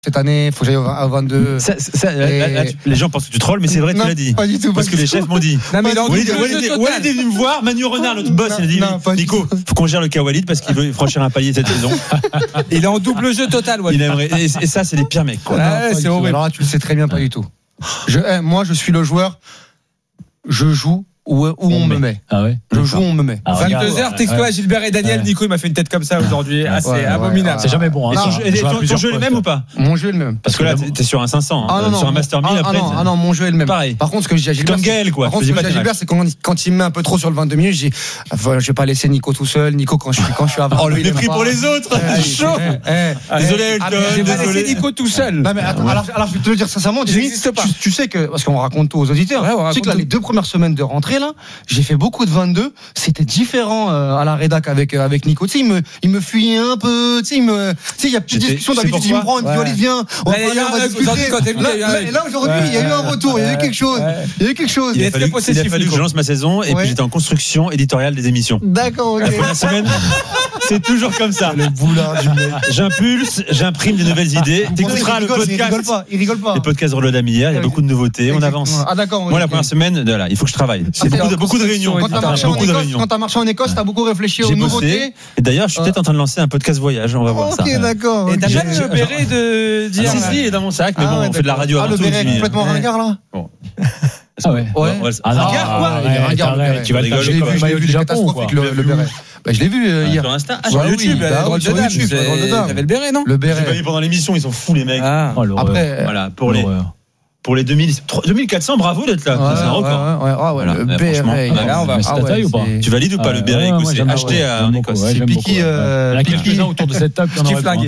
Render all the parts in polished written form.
cette année, il faut que j'aille à 22. Là, les gens pensent que tu trolles, mais c'est vrai, tu l'as dit. Pas du tout. Parce que les chefs m'ont dit. Non, mais Walid est venu me voir, Manu Renard, notre boss, il a dit Nico, faut qu'on gère le cas Walid parce qu'il veut franchir un palier cette saison. Il est en double jeu total, Walid. Et ça, c'est les pires mecs, quoi. C'est horrible. Alors là, tu le sais très bien, pas du tout. Moi, je suis le joueur, je joue où on me met. Ah ouais. Je joue où on me met. 22h, texto à Gilbert et Daniel. Nico, il m'a fait une tête comme ça aujourd'hui. C'est abominable. C'est jamais bon. Ton jeu est le même ou pas? Mon jeu est le même. Parce que là, t'es sur un 500. Sur un Master 1000 après. Ah non, mon jeu est le même. Pareil. Par contre, ce que je dis à Gilbert. Comme Gaël, quoi. Par contre, ce que je dis à Gilbert, c'est quand il me met un peu trop sur le 22 minutes, je dis, je vais pas laisser Nico tout seul. Nico, quand je suis à 22. Oh, le mépris pour les autres. Chaud. Désolé, Elton. J'ai pas laissé Nico tout seul. Non, mais alors, je vais te le dire sincèrement, tu sais que, parce qu'on raconte tout aux auditeurs. Tu sais que là, les 2 premières semaines de rentrée, là, j'ai fait beaucoup de 22, c'était différent à la rédac avec Nico. Tu sais, il me fuyait un peu. Tu sais, il y a plus de discussion d'habitude. Il me prend, Walid vient. On va discuter. Là aujourd'hui, il y a eu un retour. Il y a eu quelque chose. Il a fallu que je lance ma saison et puis j'étais en construction éditoriale des émissions. D'accord. La première semaine, c'est toujours comme ça. Le boulard du mec. J'impulse, j'imprime des nouvelles idées. T'écouteras le podcast. Il rigole pas. Les podcasts Rolodam hier. Il y a beaucoup de nouveautés. On avance. Ah d'accord. Moi, la première semaine, il faut que je travaille. C'est beaucoup de réunions. Quand t'as marché en Écosse, t'as beaucoup réfléchi aux nouveautés. Et d'ailleurs, je suis peut-être en train de lancer un podcast voyage. On va voir ça. Ok, d'accord. Et t'as pas le béret d'hier? Si, il est dans mon sac, mais bon, on fait de la radio avant le tout. béret complètement ringard là. Ah ouais. Tu vas le rigoler. Je l'ai vu, catastrophique le béret. Je l'ai vu hier. Sur Insta. Sur YouTube, sur YouTube. T'avais le béret, non? Le J'ai béret. pas vu pendant l'émission, ils sont fous les mecs. Après, voilà, pour les 2400, bravo d'être là. C'est un record. Ouais, le béret. Là, on va. C'est ta taille ou pas? Tu valides ou pas le béret écossais acheté en Écosse? C'est Picky. Il y en a quelques-uns autour de cette table qui en auraient flingué.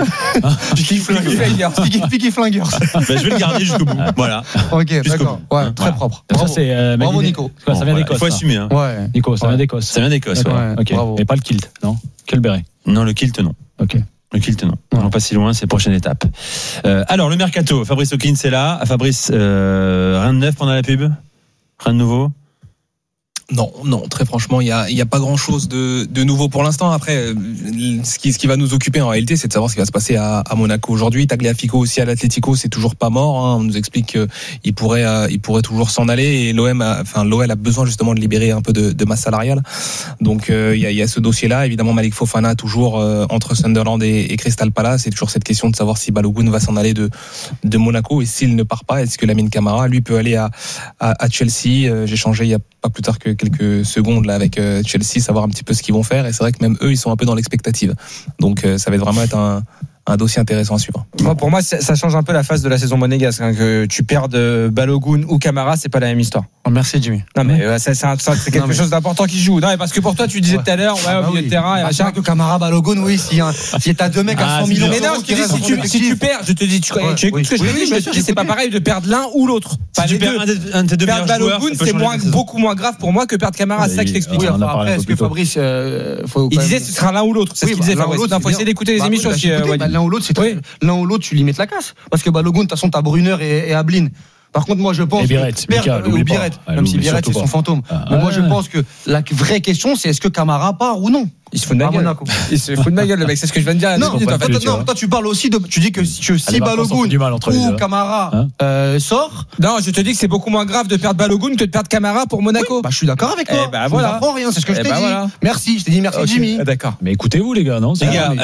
Picky Flingers. Je vais le garder jusqu'au bout. Voilà. Ok, d'accord. Ouais, très propre. Ça, c'est. Bravo, Nico. Ça vient d'Écosse. Il faut assumer. Ouais. Nico, ça vient d'Écosse. Ça vient d'Écosse. Ok. Et pas le kilt, non? Quel béret? Non, le kilt, non. Ok. Le kilt, non. On pas si loin, c'est la prochaine étape. Alors, le mercato. Fabrice Hawkins est là. Fabrice, rien de neuf pendant la pub? Rien de nouveau? Non, très franchement, il y a pas grand chose de nouveau pour l'instant. Après, ce qui va nous occuper en réalité, c'est de savoir ce qui va se passer à Monaco aujourd'hui. Tagliafico aussi à l'Atlético, c'est toujours pas mort. On nous explique qu'il pourrait toujours s'en aller et l'OL a besoin justement de libérer un peu de masse salariale. Donc il y a ce dossier-là. Évidemment, Malik Fofana toujours entre Sunderland et Crystal Palace. C'est toujours cette question de savoir si Balogun va s'en aller de Monaco et s'il ne part pas, est-ce que Lamine Camara lui peut aller à Chelsea. J'ai changé il y a pas plus tard que quelques secondes là avec Chelsea, savoir un petit peu ce qu'ils vont faire, et c'est vrai que même eux ils sont un peu dans l'expectative, donc ça va vraiment être un dossier intéressant à suivre. Pour moi, ça change un peu la phase de la saison monégasque. Que tu perdes Balogun ou Camara, c'est pas la même histoire. Merci Jimmy. Non mais c'est quelque chose d'important qui joue. Non, mais parce que pour toi, tu disais tout à l'heure, au milieu de terrain, et machin. Que Camara, Balogun, oui, si t'as 2 mecs à 100 millions. Mais non, je te dis, si tu perds, je te dis, tu écoutes ce que je te dis, je te dis, c'est pas pareil de perdre l'un ou l'autre. Si tu perds un de tes deux meilleurs joueurs, Balogun, c'est beaucoup moins grave pour moi que perdre Camara. C'est ça que je t'explique. Après, est-ce que Fabrice, il disait ce sera l'un ou l'autre. C'est ce qu'il disait. Il faut essayer d'écouter les émissions aussi. L'un ou l'autre, l'un ou l'autre, tu lui mets la casse. Parce que Balogun, de toute façon, t'as Brunner et Ablin. Par contre, moi, je pense. Et Biret, même si Biret, c'est son fantôme. Mais moi, je pense que la vraie question, c'est est-ce que Camara part ou non? Il se fout de ma gueule. Il se fout de ma gueule, le mec. C'est ce que je viens de dire. Non, toi, tu parles aussi tu dis que si Balogun ou Camara sort. Non, je te dis que c'est beaucoup moins grave de perdre Balogun que de perdre Camara pour Monaco. Je suis d'accord avec toi. Je n'apprends rien, c'est ce que je t'ai dit. Merci, je t'ai dit merci Jimmy. D'accord. Mais écoutez-vous, les gars, non? Les gars,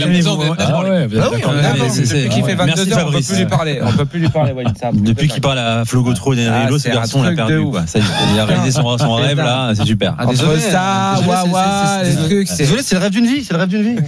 depuis qu'il fait 22 heures, on peut plus lui parler. Depuis qu'il parle à Flo Gautreau et Danilo, ce garçon l'a perdu. Il a réalisé son rêve là, c'est super. Désolé, ça, les trucs, désolé, c'est le rêve d'une vie,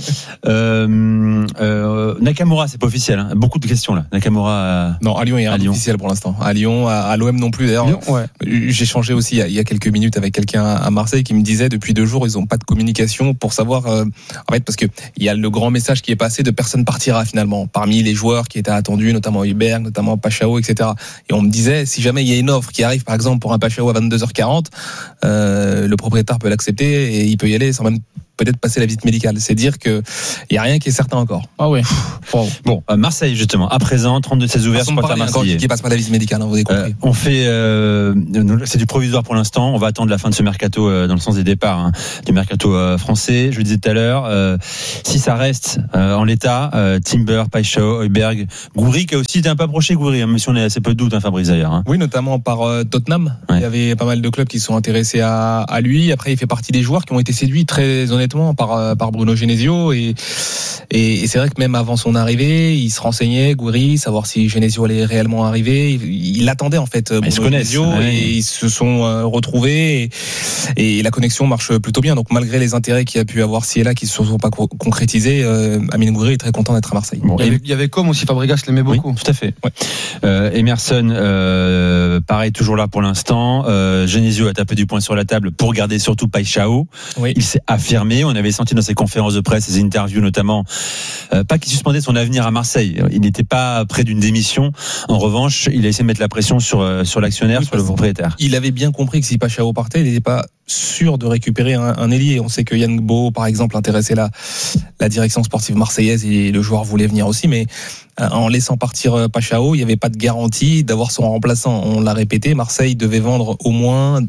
Nakamura, c'est pas officiel. Beaucoup de questions là. Nakamura. Non, à Lyon, il y a rien officiel pour l'instant. À Lyon, à l'OM non plus. D'ailleurs, j'ai changé aussi il y a quelques minutes avec quelqu'un à Marseille qui me disait depuis 2 jours, ils ont pas de communication pour savoir. En fait, parce que il y a le grand message qui est passé de personne partira finalement parmi les joueurs qui étaient attendus, notamment Hubert, notamment Pachao, etc. Et on me disait, si jamais il y a une offre qui arrive, par exemple pour un Pachao à 22h40, le propriétaire peut l'accepter et il peut y aller sans même peut-être passer la visite médicale. C'est dire que il y a rien qui est certain encore. Ah oui. Bon, Marseille justement. À présent, 32-16 ouverts sur le Marseillais. Qui passe pas la visite médicale, vous avez compris. On fait, c'est du provisoire pour l'instant. On va attendre la fin de ce mercato dans le sens des départs du mercato français. Je le disais tout à l'heure, si ça reste en l'état, Timber, Paixão, Højbjerg, Gouiri qui a aussi été un peu approché, Gouiri, même si on a assez peu de doutes, Fabrice d'ailleurs. Oui, notamment par Tottenham. Ouais. Il y avait pas mal de clubs qui sont intéressés à lui. Après, il fait partie des joueurs qui ont été séduits très honnêtement par Bruno Genesio et c'est vrai que même avant son arrivée, il se renseignait, Gouiri, savoir si Genesio allait réellement arriver. Il attendait en fait Bruno Genesio et ils se sont retrouvés et la connexion marche plutôt bien. Donc malgré les intérêts qu'il y a pu avoir ci et là qui ne se sont pas concrétisés, Amine Gouiri est très content d'être à Marseille. Bon, il y avait comme aussi Fabregas l'aimait beaucoup. Oui, tout à fait. Ouais. Emerson, pareil, toujours là pour l'instant. Genesio a tapé du poing sur la table pour garder surtout Paixão. Oui. Il s'est affirmé. On avait senti dans ses conférences de presse, ses interviews notamment, pas qu'il suspendait son avenir à Marseille. Il n'était pas près d'une démission. En revanche, il a essayé de mettre la pression sur l'actionnaire, sur le propriétaire. Il avait bien compris que si Paixão partait, il n'était pas sûr de récupérer un ailier. On sait que Yann Bo, par exemple, intéressait la direction sportive marseillaise et le joueur voulait venir aussi, mais en laissant partir Paixão, il n'y avait pas de garantie d'avoir son remplaçant. On l'a répété, Marseille devait vendre au moins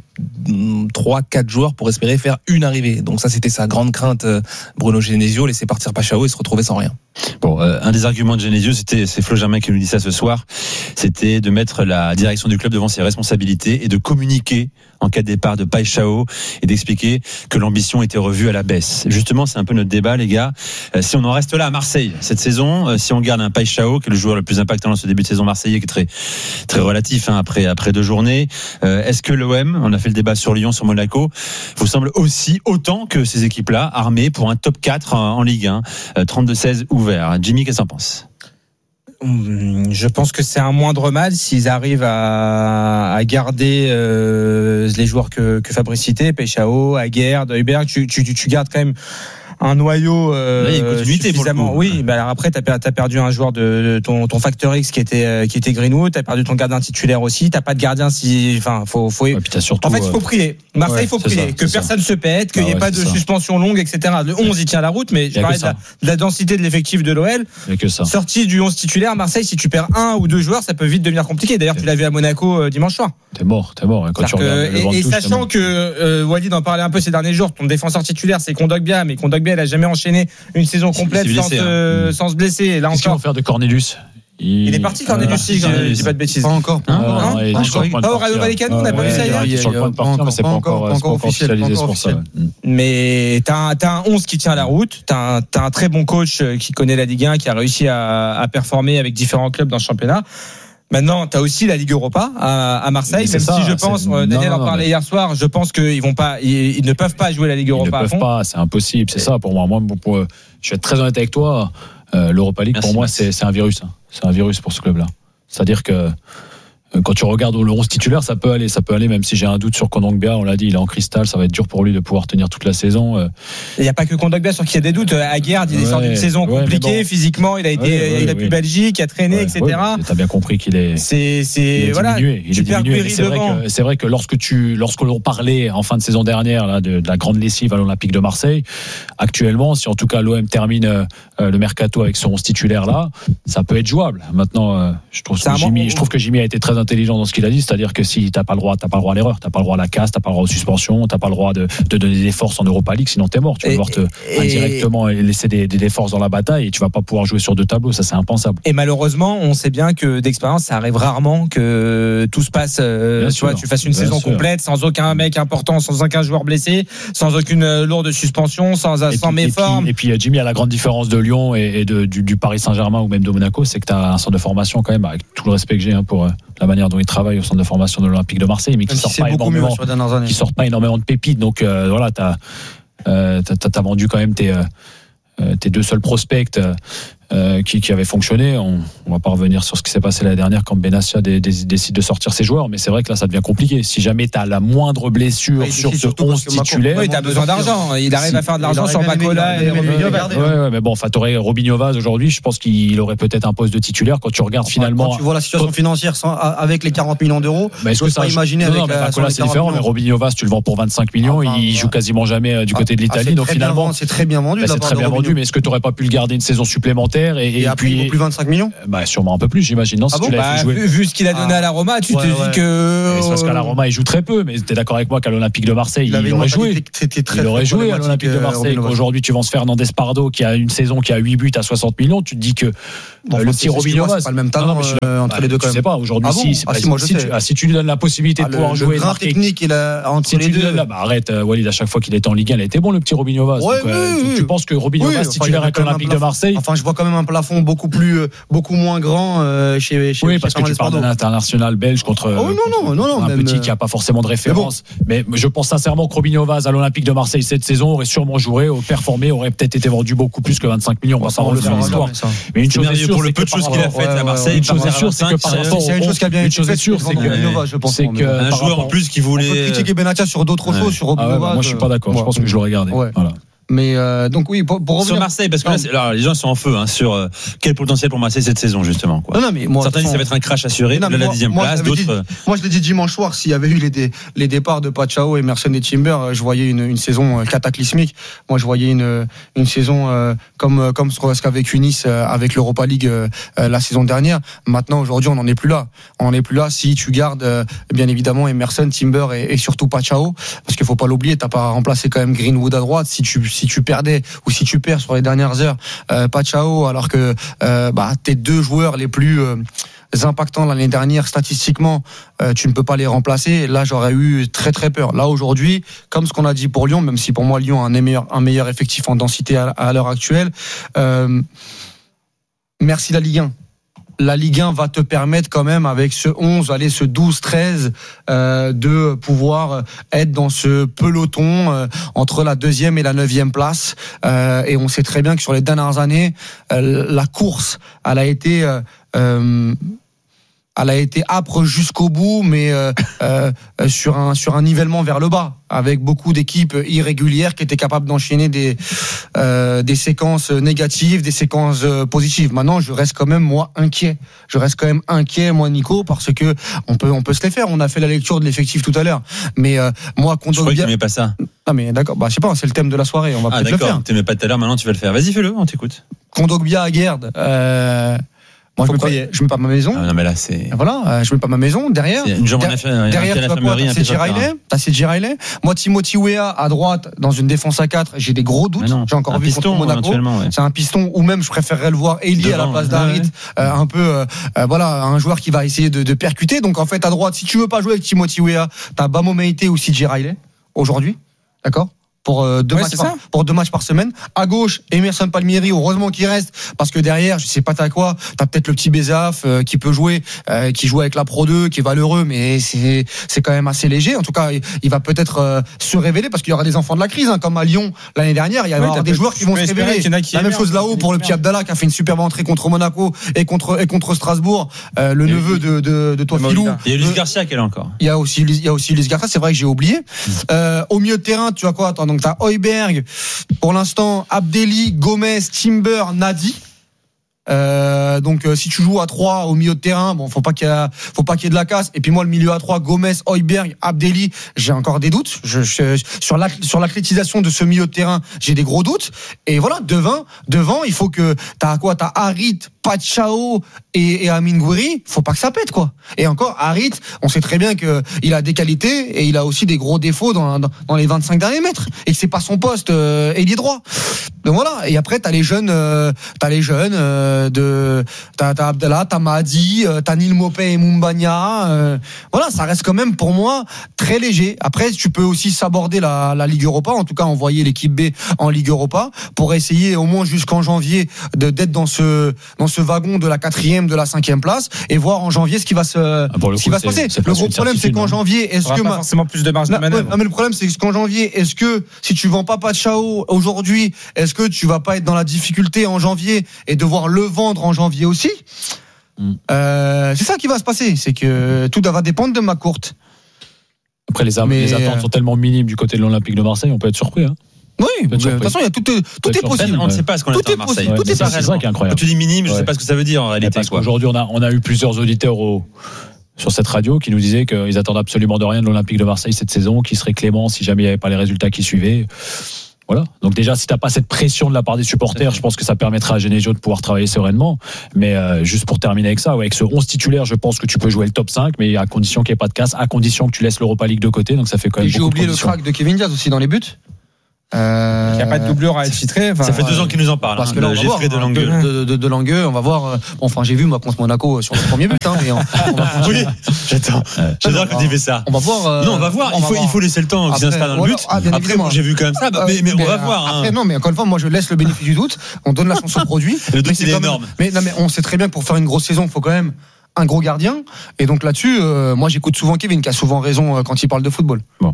3-4 joueurs pour espérer faire une arrivée. Donc ça, c'était sa grande crainte, Bruno Genesio, laisser partir Paixão et se retrouver sans rien. Bon, un des arguments de Genesio, c'est Flo Germain qui nous dit ça ce soir, c'était de mettre la direction du club devant ses responsabilités et de communiquer en cas de départ de Paixão et d'expliquer que l'ambition était revue à la baisse. Justement, c'est un peu notre débat, les gars. Si on en reste là à Marseille cette saison, si on garde un Paixão, qui est le joueur le plus impactant dans ce début de saison marseillais, qui est très, très relatif après 2 journées, est-ce que l'OM, on a fait le débat sur Lyon, sur Monaco, vous semble aussi autant que ces équipes-là armées pour un top 4 en Ligue 1, 32-16 ouvert. Jimmy, qu'est-ce que t'en penses? Je pense que c'est un moindre mal s'ils arrivent à garder les joueurs que Fabrice citait, Paixão, Aguerd, Højbjerg. Tu gardes quand même un noyau suffisamment. Oui, bah alors après t'as perdu un joueur de ton facteur X qui était Greenwood, t'as perdu ton gardien titulaire aussi, t'as pas de gardien faut et puis t'as surtout, en fait il faut prier. Marseille, il faut prier que personne se pète, qu'il n'y ait pas de suspension longue, etc. Le 11 il tient la route, mais je parlais de la densité de l'effectif de l'OL. Sorti du 11 titulaire, Marseille, si tu perds 1 ou 2 joueurs, ça peut vite devenir compliqué. D'ailleurs, tu l'as vu à Monaco dimanche soir. T'es mort quand tu regardes et sachant que Walid en parlait un peu ces derniers jours, ton défenseur titulaire c'est Kondogbia, mais Kondogbia il a jamais enchaîné une saison complète sans se blesser. Et là qu'est-ce qu'ils vont faire de Cornelius? Il est parti, Cornelius, si je dis pas de bêtises. Pas encore. Pas au Rayo Vallecano, on n'a pas vu ça hier. Il est sur le point de partir, mais c'est pas encore officialisé pour ça. Mais t'as un 11 qui tient la route, t'as un très bon coach qui connaît la Ligue 1, qui a réussi à performer avec différents clubs dans le championnat. Maintenant, t'as aussi la Ligue Europa à Marseille, même si je pense, Daniel en parlait hier soir, je pense qu'ils ne peuvent pas jouer la Ligue Europa à fond. Ils ne peuvent pas, c'est impossible, c'est ça pour moi. Je vais être très honnête avec toi, l'Europa League pour moi c'est un virus. C'est un virus pour ce club-là. C'est-à-dire que quand tu regardes le 11 titulaire, ça peut aller, même si j'ai un doute sur Kondogbia, on l'a dit, il est en cristal, ça va être dur pour lui de pouvoir tenir toute la saison. Il n'y a pas que Kondogbia sur qui il y a des doutes. Aguerd, il est sorti d'une saison compliquée, physiquement, il a pu Belgique, il a traîné, etc. T'as bien compris qu'il est. Diminué. Il est diminué. C'est vrai que lorsque l'on parlait en fin de saison dernière là, de la grande lessive à l'Olympique de Marseille, actuellement, si en tout cas l'OM termine le mercato avec son 11 titulaire là, ça peut être jouable. Maintenant, je trouve que Jimmy a été très intelligent dans ce qu'il a dit, c'est-à-dire que si t'as pas le droit à l'erreur, t'as pas le droit à la casse, t'as pas le droit aux suspensions, t'as pas le droit de donner des forces en Europa League, sinon t'es mort. Tu vas devoir indirectement laisser des forces dans la bataille et tu vas pas pouvoir jouer sur 2 tableaux, ça c'est impensable. Et malheureusement, on sait bien que d'expérience, ça arrive rarement que tout se passe, tu fasses une saison complète sans aucun mec important, sans aucun joueur blessé, sans aucune lourde suspension, sans méforme. Et puis Jimmy a la grande différence de Lyon et du Paris Saint-Germain ou même de Monaco, c'est que t'as un centre de formation quand même, avec tout le respect que j'ai pour la manière dont il travaille au centre de formation de l'Olympique de Marseille, mais qui sort pas énormément de pépites. Donc t'as vendu quand même tes 2 seuls prospects qui avait fonctionné. On va pas revenir sur ce qui s'est passé l'année dernière quand Benassia décide de sortir ses joueurs, mais c'est vrai que là ça devient compliqué. Si jamais tu as la moindre blessure sur ce 11 titulaire, tu as besoin d'argent. Il arrive à faire de l'argent sur Bacola et Robinho Vaz. Ouais, mais bon, enfin t'aurais Robinho Vaz aujourd'hui, je pense qu'il aurait peut-être un poste de titulaire quand tu regardes finalement. Quand tu vois la situation financière avec les 40 millions d'euros, est-ce que ça imaginer avec Bacola c'est différent, mais Robinho Vaz tu le vends pour 25 millions, il joue quasiment jamais du côté de l'Italie, donc finalement c'est très bien vendu. C'est très bien vendu, mais est-ce que tu n'aurais pas pu le garder une saison supplémentaire et puis il vaut plus 25 millions? Sûrement un peu plus, j'imagine. Non, si tu l'avais fait jouer. Vu ce qu'il a donné à la Roma, tu te dis que. C'est parce qu'à la Roma il joue très peu, mais tu es d'accord avec moi qu'à l'Olympique de Marseille il aurait joué. Il aurait joué à l'Olympique de Marseille. Aujourd'hui tu vends Fernandez Pardo qui a une saison qui a 8 buts à 60 millions, tu te dis que le petit Robinho Vaz, c'est pas le même talent entre les deux quand même. Je sais pas aujourd'hui si tu lui donnes la possibilité de pouvoir jouer. Le grain technique entre les deux. Arrête Walid, à chaque fois qu'il était en Ligue 1 il était bon le petit Robinho Vaz. Tu penses que Robinho Vaz titulaire avec l'Olympique de Marseille? Enfin, je vois quand même un plafond beaucoup moins grand chez parce que tu parles d'un international belge contre un petit qui a pas forcément de référence. Mais je pense sincèrement que Robinho Vaz à l'Olympique de Marseille cette saison aurait sûrement joué, performé, aurait peut-être été vendu beaucoup plus que 25 millions. On va pas revenir dans l'histoire. Mais une chose est sûre, pour le peu de choses qu'il a faites à Marseille, une chose est sûre, c'est que par rapport une chose qui a bien été faite, c'est que un joueur en plus qui voulait. On peut critiquer Benassia sur d'autres choses, sur Robinho Vaz. Moi, je suis pas d'accord. Je pense que je l'aurais gardé. Voilà. Mais donc oui, pour revenir sur Marseille, parce que là, les gens sont en feu sur quel potentiel pour Marseille cette saison justement. Quoi. Non, mais moi, certains disent ça va être un crash assuré. Là, la 10e place, d'autres. Moi, je l'ai dit dimanche soir. S'il y avait eu les départs de Pachao, Emerson et Timber, je voyais une saison cataclysmique. Moi, je voyais une saison comme ce qu'a vécu Nice avec l'Europa League la saison dernière. Maintenant, aujourd'hui, on n'en est plus là. On n'en est plus là si tu gardes bien évidemment Emerson, Timber et surtout Pachao, parce qu'il faut pas l'oublier. T'as pas remplacé quand même Greenwood à droite. Si tu perdais ou si tu perds sur les dernières heures Pachao, alors que tes deux joueurs les plus impactants l'année dernière statistiquement, tu ne peux pas les remplacer. Là, j'aurais eu très très peur. Là aujourd'hui, comme ce qu'on a dit pour Lyon, même si pour moi Lyon a un meilleur effectif en densité à l'heure actuelle, merci la Ligue 1. La Ligue 1 va te permettre quand même avec ce 11, ce 12-13 de pouvoir être dans ce peloton entre la 2e et la 9e place. Et on sait très bien que sur les dernières années, la course, elle a été âpre jusqu'au bout, mais sur un nivellement vers le bas, avec beaucoup d'équipes irrégulières qui étaient capables d'enchaîner des séquences négatives, des séquences positives. Maintenant, je reste quand même inquiet. Je reste quand même inquiet, Nico, parce que on peut se les faire. On a fait la lecture de l'effectif tout à l'heure, mais moi, je crois que tu n'aimais pas ça. Ah mais d'accord, je sais pas, c'est le thème de la soirée. On va peut-être le faire. Tu n'aimais pas tout à l'heure, maintenant tu vas le faire. Vas-y, fais-le, on t'écoute. Kondogbia à Gerd. Moi, je mets pas ma maison. Non, mais là, c'est. Voilà, je mets pas ma maison. Derrière, derrière, tu vas quoi? T'as CJ Riley. Moi, Timothy Weah à droite, dans une défense à 4, j'ai des gros doutes. J'ai encore vu contre Monaco. C'est un piston, ou même je préférerais le voir Elie à la place d'Harit. Un peu, un joueur qui va essayer de percuter. Donc, en fait, à droite, si tu veux pas jouer avec Timothy Weah, t'as Bamo Meite ou CJ Riley, aujourd'hui. D'accord? Pour deux matchs par semaine. À gauche, Emerson Palmieri, heureusement qu'il reste, parce que derrière, je sais pas t'as peut-être le petit Bezaf qui peut jouer, qui joue avec la Pro 2, qui est valeureux, mais c'est quand même assez léger. En tout cas, il va peut-être se révéler, parce qu'il y aura des enfants de la crise, comme à Lyon l'année dernière, il y avait des joueurs qui vont se révéler. La même chose là-haut pour le petit Abdallah qui a fait une superbe entrée contre Monaco et contre Strasbourg, le neveu de Toifilou. Il y a Luis Garcia qui est là encore. Il y a aussi Luis Garcia, c'est vrai que j'ai oublié. Au milieu de terrain, tu as quoi? Attends, donc t'as Højbjerg, pour l'instant, Abdelli, Gomez, Timber, Nadi. Donc si tu joues à 3 au milieu de terrain, faut pas qu'il y ait de la casse. Et puis moi, le milieu à 3, Gomez, Højbjerg, Abdelli, j'ai encore des doutes. Sur l'athlétisation de ce milieu de terrain, j'ai des gros doutes. Et voilà, devant, il faut que t'as Harit, Pachao et Amin Gouiri, faut pas que ça pète, quoi. Et encore, Harit, on sait très bien que il a des qualités et il a aussi des gros défauts dans les 25 derniers mètres. Et que c'est pas son poste, ailier droit. Donc voilà. Et après, t'as les jeunes, t'as Abdallah, t'as Mahdi, t'as Neil Mopé et Mumbagna. Voilà, ça reste quand même pour moi très léger. Après, tu peux aussi s'aborder la Ligue Europa, en tout cas envoyer l'équipe B en Ligue Europa pour essayer au moins jusqu'en janvier d'être dans ce ce wagon de la 4e, de la 5e place et voir en janvier ce qui va se passer. Le gros problème, c'est qu'en janvier, est-ce que pas forcément plus de marge de manœuvre. Non, mais le problème, c'est qu'en janvier, est-ce que si tu vends pas Pachao aujourd'hui, est-ce que tu vas pas être dans la difficulté en janvier et devoir le vendre en janvier aussi? C'est ça qui va se passer, c'est que tout va dépendre de McCourt. Après, les attentes sont tellement minimes du côté de l'Olympique de Marseille, on peut être surpris. Oui, de toute façon, tout est possible. On ne sait pas ce qu'on attend à Marseille. Tout est possible. C'est ça qui est incroyable. Quand tu dis minime, je ne sais pas ce que ça veut dire en réalité. Parce qu'aujourd'hui, on a eu plusieurs auditeurs sur cette radio qui nous disaient qu'ils attendent absolument de rien de l'Olympique de Marseille cette saison, qui serait clément si jamais il n'y avait pas les résultats qui suivaient. Voilà. Donc déjà, si t'as pas cette pression de la part des supporters, je pense que ça permettra à Genesio de pouvoir travailler sereinement. Mais juste pour terminer avec ça, avec ce 11 titulaire, je pense que tu peux jouer le top 5, mais à condition qu'il n'y ait pas de casse, à condition que tu laisses l'Europa League de côté. Donc ça fait quand même. J'ai oublié le crack de Kevin Diaz aussi dans les buts. Il n'y a pas de doubleur à être titré. Ça fait 2 ans qu'il nous en parle. Parce que là, Geoffrey de Langueux, on va voir. Enfin, j'ai vu moi contre Monaco sur le premier but. Mais on va oui, j'adore que tu fais ça. On va voir. Non, on va voir. Il faut laisser le temps qu'il s'installe dans le but. Après, moi, j'ai vu comme ça. Mais on va voir. Après, non, mais encore une fois, moi, je laisse le bénéfice du doute. On donne la chance au produit. Le doute, il est énorme. Mais on sait très bien que pour faire une grosse saison, il faut quand même un gros gardien. Et donc là-dessus, moi, j'écoute souvent Kevin, qui a souvent raison quand il parle de football. Bon.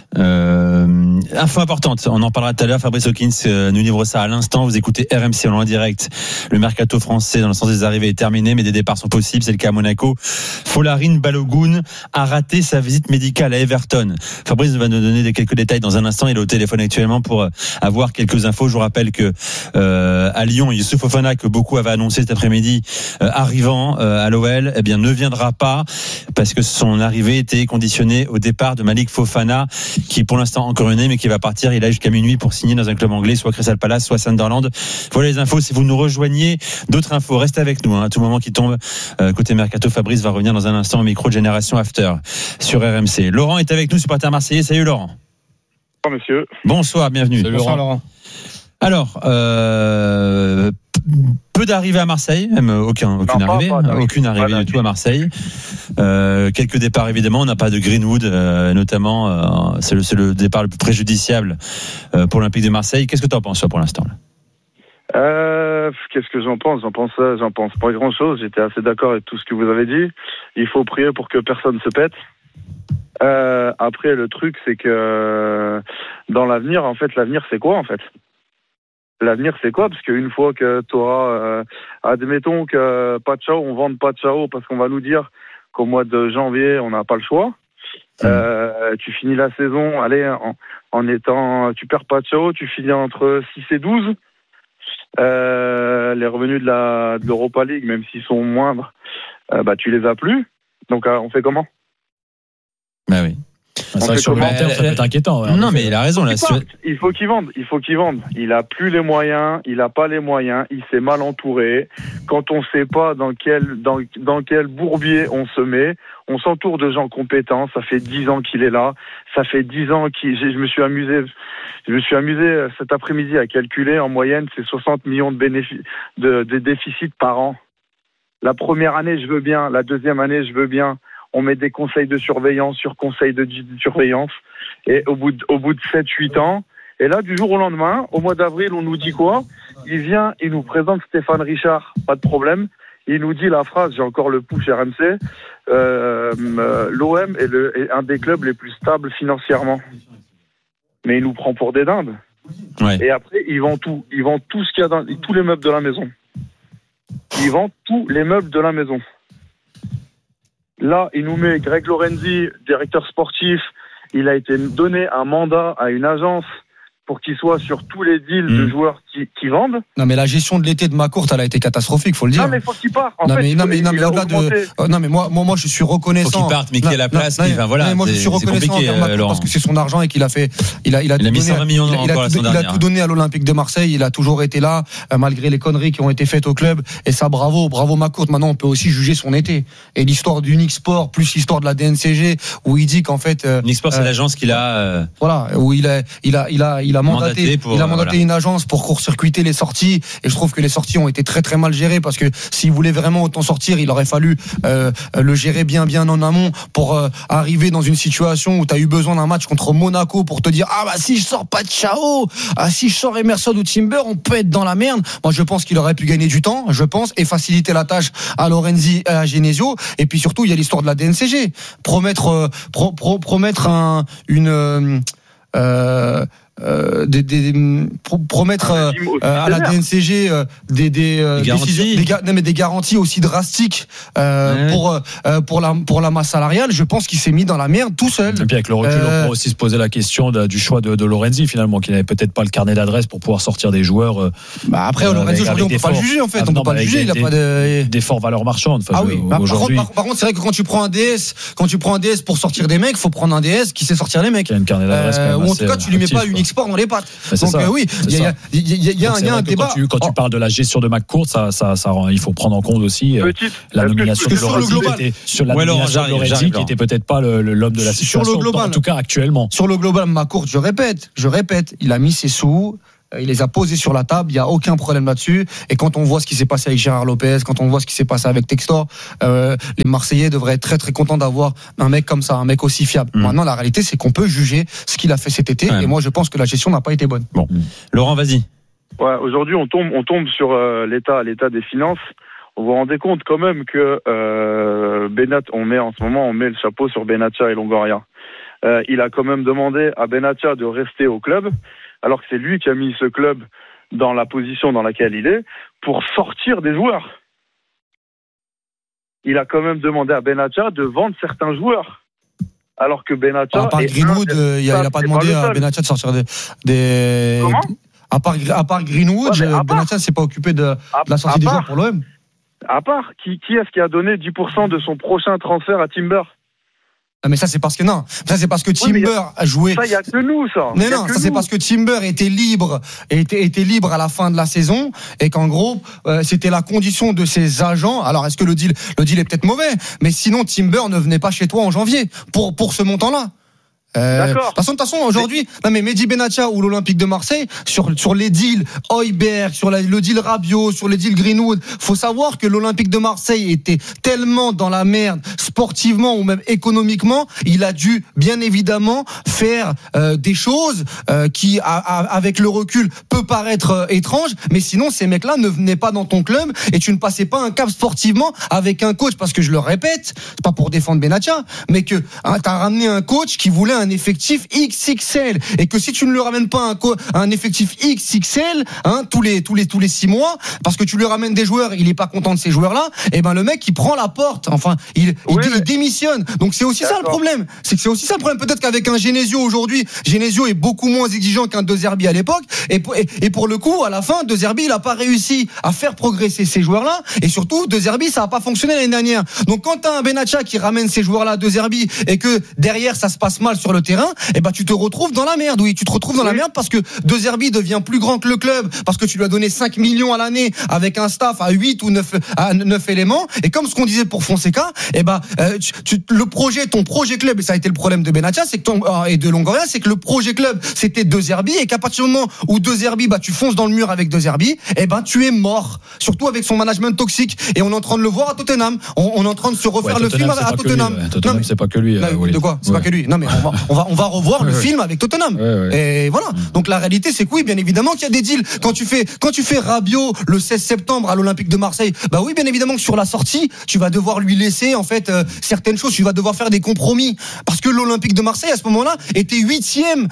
Info importante, on en parlera tout à l'heure. Fabrice Hawkins nous livre ça à l'instant. Vous écoutez RMC en direct. Le mercato français, dans le sens des arrivées, est terminé, mais des départs sont possibles. C'est le cas à Monaco. Folarin Balogun a raté sa visite médicale à Everton. Fabrice va nous donner quelques détails dans un instant. Il est au téléphone actuellement pour avoir quelques infos. Je vous rappelle que à Lyon, Youssouf Fofana, que beaucoup avaient annoncé cet après-midi, arrivant à l'OL, eh bien, ne viendra pas parce que son arrivée était conditionnée au départ de Malik Fofana, qui est pour l'instant encore né, mais qui va partir. Il a jusqu'à minuit pour signer dans un club anglais, soit Crystal Palace, soit Sunderland. Voilà les infos. Si vous nous rejoignez, d'autres infos, restez avec nous. À tout moment qui tombe, côté mercato, Fabrice va revenir dans un instant au micro de Génération After sur RMC. Laurent est avec nous, supporter marseillais. Salut Laurent. Bonsoir monsieur. Bonsoir, bienvenue. Salut Laurent. Alors, peu d'arrivées à Marseille, même aucune arrivée du tout à Marseille. Quelques départs évidemment, on n'a pas de Greenwood notamment, c'est le départ le plus préjudiciable pour l'Olympique de Marseille. Qu'est-ce que tu en penses toi pour l'instant là? Qu'est-ce que j'en pense pas grand-chose. J'étais assez d'accord avec tout ce que vous avez dit. Il faut prier pour que personne se pète. Après le truc c'est que dans l'avenir, en fait, l'avenir c'est quoi en fait? L'avenir, c'est quoi? Parce qu'une fois que tu auras, admettons que Pachao, on vende Pachao parce qu'on va nous dire qu'au mois de janvier, on n'a pas le choix. Tu finis la saison, allez, en étant, tu perds Pachao, tu finis entre 6 et 12. Les revenus de l'Europa League, même s'ils sont moindres, tu les as plus. Donc, on fait comment? Bah oui. C'est vrai que sur le long terme, ça peut être inquiétant. Ouais, non, mais il a raison. Il faut qu'il vende. Il a plus les moyens. Il a pas les moyens. Il s'est mal entouré. Quand on sait pas dans quel bourbier on se met, on s'entoure de gens compétents. Ça fait 10 ans qu'il est là. Ça fait 10 ans je me suis amusé cet après-midi à calculer. En moyenne, c'est 60 millions de déficits par an. La première année, je veux bien. La deuxième année, je veux bien. On met des conseils de surveillance sur conseils de surveillance. Et au bout de 7-8 ans, et là, du jour au lendemain, au mois d'avril, on nous dit quoi? Il vient, il nous présente Stéphane Richard, pas de problème. Il nous dit la phrase, j'ai encore le push RMC, l'OM est un des clubs les plus stables financièrement. Mais il nous prend pour des dindes. Ouais. Et après, il vend tout. Il vend tout ce qu'il y a dans tous les meubles de la maison. Il vend tous les meubles de la maison. Là, il nous met Greg Lorenzi, directeur sportif. Il a été donné un mandat à une agence pour qu'il soit sur tous les deals de joueurs qui vendent. Non, mais la gestion de l'été de McCourt, elle a été catastrophique, faut le dire. Non, mais faut qu'il parte. Non, mais au-delà de. Non, mais moi, je suis reconnaissant. Faut qu'il parte, mais qui est la place. Moi, je suis reconnaissant envers McCourt parce que c'est son argent et qu'il a fait. Il a mis 120 millions encore la semaine dernière. Il a tout donné à l'Olympique de Marseille. Il a toujours été là, malgré les conneries qui ont été faites au club. Et ça, bravo McCourt. Maintenant, on peut aussi juger son été. Et l'histoire d'Unique Sport plus l'histoire de la DNCG, où il dit qu'en fait. Unique Sport, c'est l'agence qu'il a. Voilà, où il a mandaté une agence pour court-circuité les sorties, et je trouve que les sorties ont été très très mal gérées, parce que s'il voulait vraiment autant sortir, il aurait fallu le gérer bien en amont pour arriver dans une situation où tu as eu besoin d'un match contre Monaco pour te dire si je sors pas de Chao, si je sors Emerson ou Timber, on peut être dans la merde. Moi je pense qu'il aurait pu gagner du temps, et faciliter la tâche à Lorenzi et à Genesio. Et puis surtout il y a l'histoire de la DNCG, promettre promettre à la DNCG des garanties aussi drastiques pour la masse salariale. Je pense qu'il s'est mis dans la merde tout seul. Et puis avec le recul, on peut aussi se poser la question du choix de Lorenzi, finalement, qui n'avait peut-être pas le carnet d'adresse pour pouvoir sortir des joueurs. Après Lorenzi, aujourd'hui, on peut pas le juger, en fait. On peut pas le juger. Il a pas des fortes valeurs marchandes. Aujourd'hui. Par contre, c'est vrai que quand tu prends un DS pour sortir des mecs, faut prendre un DS qui sait sortir les mecs. Qui a un carnet d'adresse. Ou en tout cas, tu lui mets pas une X-Sport dans les pattes. Donc oui, il y a un débat. Quand tu parles de la gestion de McCourt, il faut prendre en compte aussi la nomination de Lorenzi, qui était peut-être pas l'homme de la situation, en tout cas actuellement. Sur le global, McCourt, je répète, il a mis ses sous. Il les a posés sur la table, il n'y a aucun problème là-dessus. Et quand on voit ce qui s'est passé avec Gérard Lopez, quand on voit ce qui s'est passé avec Textor, les Marseillais devraient être très très contents d'avoir un mec comme ça, un mec aussi fiable. Maintenant, la réalité, c'est qu'on peut juger ce qu'il a fait cet été. Et moi, je pense que la gestion n'a pas été bonne. Bon, Laurent, vas-y. Ouais, aujourd'hui, on tombe sur l'état des finances. Vous vous rendez compte quand même que on met le chapeau sur Benatia et Longoria. Il a quand même demandé à Benatia de rester au club, alors que c'est lui qui a mis ce club dans la position dans laquelle il est, pour sortir des joueurs. Il a quand même demandé à Benatia de vendre certains joueurs. Alors que Benatia... À part Greenwood, il n'a pas demandé à Benatia de sortir des... Comment ? À part Greenwood, Benatia ne s'est pas occupé de la sortie des joueurs pour l'OM. À part, qui est-ce qui a donné 10% de son prochain transfert à Timber ? Mais ça c'est parce que Timber a joué. Ça, il n'y a que nous, ça. Mais non, ça c'est parce que Timber était libre à la fin de la saison, et qu'en gros c'était la condition de ses agents. Alors est-ce que le deal est peut-être mauvais, mais sinon Timber ne venait pas chez toi en janvier pour ce montant-là. D'accord. De toute façon, aujourd'hui, Mehdi Benatia ou l'Olympique de Marseille, sur les deals Højbjerg, sur le deal Rabiot, sur les deals Greenwood, faut savoir que l'Olympique de Marseille était tellement dans la merde, sportivement ou même économiquement, il a dû, bien évidemment, faire des choses qui, avec le recul, peut paraître étranges, mais sinon, ces mecs-là ne venaient pas dans ton club et tu ne passais pas un cap sportivement avec un coach, parce que je le répète, c'est pas pour défendre Benatia, mais que t'as ramené un coach qui voulait un effectif XXL, et que si tu ne lui ramènes pas un effectif XXL tous les 6 mois, parce que tu lui ramènes des joueurs, il est pas content de ces joueurs-là, et le mec il prend la porte, il démissionne. Donc c'est aussi ça le problème. Peut-être qu'avec un Genesio aujourd'hui, Genesio est beaucoup moins exigeant qu'un De Zerbi à l'époque, et pour le coup à la fin De Zerbi il a pas réussi à faire progresser ces joueurs-là, et surtout De Zerbi ça a pas fonctionné l'année dernière. Donc quand t'as un Benatia qui ramène ces joueurs-là De Zerbi, et que derrière ça se passe mal sur le terrain, tu te retrouves dans la merde. Oui, tu te retrouves dans la merde parce que De Zerbi devient plus grand que le club, parce que tu lui as donné 5 millions à l'année avec un staff à 8 ou 9 éléments. Et comme ce qu'on disait pour Fonseca, ton projet club, et ça a été le problème de Benatia, et de Longoria, c'est que le projet club c'était De Zerbi, et qu'à partir du moment où De Zerbi, tu fonces dans le mur avec De Zerbi, tu es mort. Surtout avec son management toxique. Et on est en train de le voir à Tottenham. On est en train de se refaire le film à Tottenham. Tottenham, c'est pas que lui. De quoi ? C'est pas que lui. Non, mais on va revoir le film avec Tottenham. Et voilà. Donc la réalité, c'est que oui, bien évidemment qu'il y a des deals. Quand tu fais Rabiot le 16 septembre à l'Olympique de Marseille, oui, bien évidemment que sur la sortie, tu vas devoir lui laisser certaines choses. Tu vas devoir faire des compromis, parce que l'Olympique de Marseille à ce moment-là était huitième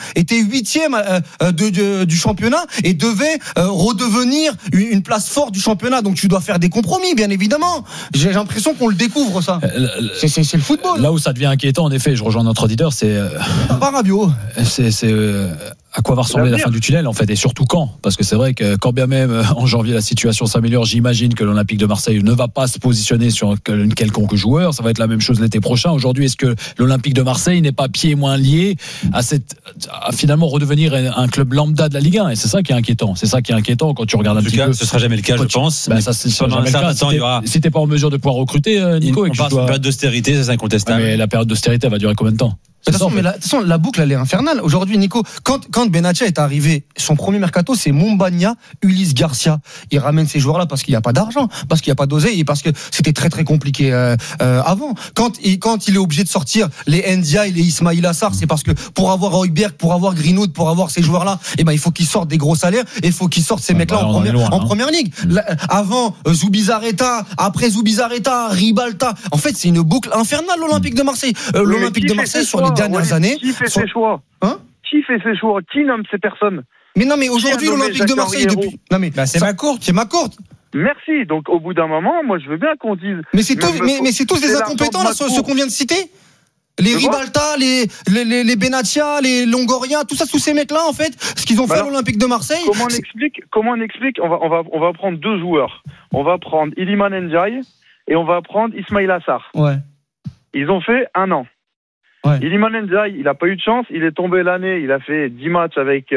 du championnat et devait redevenir une place forte du championnat. Donc tu dois faire des compromis, bien évidemment. J'ai l'impression qu'on le découvre, ça. C'est le football. Là où ça devient inquiétant, en effet, je rejoins notre auditeur, c'est pas Rabiot. C'est à quoi va ressembler la fin du tunnel, en fait, et surtout quand, parce que c'est vrai que quand bien même en janvier la situation s'améliore, j'imagine que l'Olympique de Marseille ne va pas se positionner sur un quelconque joueur. Ça va être la même chose l'été prochain. Aujourd'hui, est-ce que l'Olympique de Marseille n'est pas pieds et moins lié à finalement redevenir un club lambda de la Ligue 1? Et c'est ça qui est inquiétant. C'est ça qui est inquiétant quand tu regardes un petit peu. Ce sera jamais le cas, je pense. Pendant un certain temps, il y aura. Si t'es pas en mesure de pouvoir recruter, Nico, on passe une période d'austérité, ça c'est incontestable. Mais la période d'austérité, elle va durer combien de temps? De toute façon, la boucle, elle est infernale. Aujourd'hui, Nico, quand Benatia est arrivé, son premier mercato, c'est Mombagna, Ulysse Garcia. Il ramène ces joueurs-là parce qu'il n'y a pas d'argent, parce qu'il n'y a pas d'oseille et parce que c'était très très compliqué avant. Quand il est obligé de sortir les Ndia et les Ismail Assar, c'est parce que pour avoir Højbjerg, pour avoir Greenwood, pour avoir ces joueurs-là, il faut qu'ils sortent des gros salaires et il faut qu'ils sortent ces mecs-là en première ligue. Avant Zubizarreta, après Zubizarreta, Ribalta. En fait, c'est une boucle infernale, l'Olympique de Marseille. L'Olympique de Marseille sur les dernières années. Qui fait ses choix? Qui fait ses choix? Qui nomme ces personnes? Mais non, mais aujourd'hui, l'Olympique de Marseille, depuis. Non, mais c'est ma courte. C'est ma courte. Merci. Donc, au bout d'un moment, moi, je veux bien qu'on dise. Mais c'est tous des incompétents, là, ceux qu'on vient de citer. Les Ribalta, les Benatia, les Longoria, tout ça, tous ces mecs-là, en fait, ce qu'ils ont fait à l'Olympique de Marseille. Comment on explique? On va prendre deux joueurs. On va prendre Iliman Ndiaye et on va prendre Ismail Assar. Ouais. Ils ont fait 1 an. Ouais. Iliman Ndiaye, il n'a pas eu de chance. Il est tombé l'année. Il a fait 10 matchs avec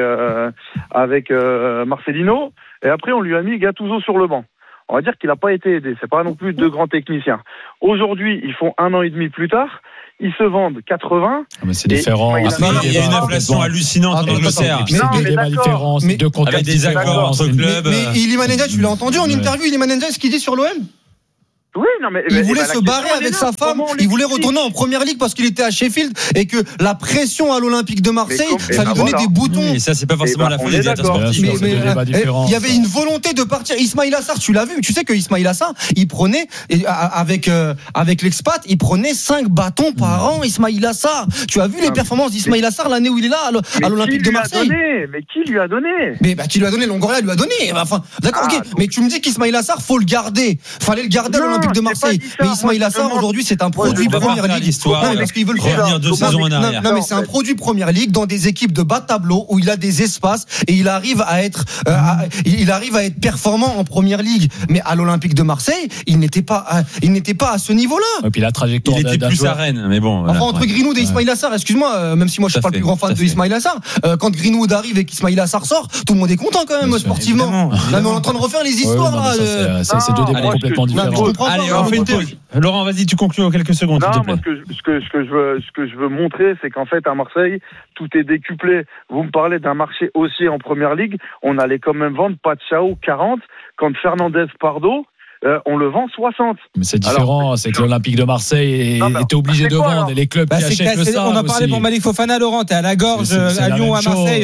Marcelino. Et après, on lui a mis Gattuso sur le banc. On va dire qu'il n'a pas été aidé. C'est pas non plus deux grands techniciens. Aujourd'hui, ils font 1 an et demi plus tard. Ils se vendent 80. Mais c'est différent. Il y a une inflation hallucinante en Angleterre. C'est deux débats différents. C'est deux contextes avec des accords entre clubs. Mais Iliman Ndiaye, tu l'as entendu en interview, Iliman Ndiaye, ce qu'il dit sur l'OM? Oui, non, mais il voulait se barrer avec sa femme, il voulait retourner en première ligue parce qu'il était à Sheffield et que la pression à l'Olympique de Marseille, ça lui donnait des boutons. Et ça, c'est pas forcément la faute des directeurs sportifs. Il y avait une volonté de partir. Ismail Assar, tu l'as vu, tu sais que Ismail Assar, il prenait, avec l'expat, il prenait 5 bâtons par an, Ismail Assar. Tu as vu les performances d'Ismail Assar l'année où il est là, à l'Olympique de Marseille? Mais qui lui a donné? Qui lui a donné? Longoria lui a donné. Enfin, d'accord, ok. Mais tu me dis qu'Ismail Assar, faut le garder. Fallait le garder à l'Olympique de Marseille. Mais Ismail Assar, aujourd'hui, c'est un produit première ligue. Parce qu'ils veulent revenir 2 saisons en arrière. Non, mais c'est un produit première ligue dans des équipes de bas de tableau où il a des espaces et il arrive à être performant en première ligue. Mais à l'Olympique de Marseille, il n'était pas à ce niveau-là. Et puis la trajectoire. Il était plus à Rennes, mais bon. Enfin, entre Greenwood et Ismail Assar, excuse-moi, même si moi je suis pas le plus grand fan de Ismail Assar, quand Greenwood arrive et qu'Ismail Assar sort, tout le monde est content quand même sportivement. Là, mais on est en train de refaire les histoires là. C'est deux débats complètement différents. Allez, on fait une pause. Laurent, vas-y, tu conclus en quelques secondes. Non, moi, ce que je veux montrer, c'est qu'en fait, à Marseille, tout est décuplé. Vous me parlez d'un marché haussier en première ligue. On allait quand même vendre Pachao 40 quand Fernandez Pardo. On le vend 60. Mais c'est différent, c'est que l'Olympique de Marseille était obligé de vendre et les clubs qui achètent le ça. On en parlait pour Malik Fofana, Laurent, t'es à la gorge, à Lyon, à Marseille.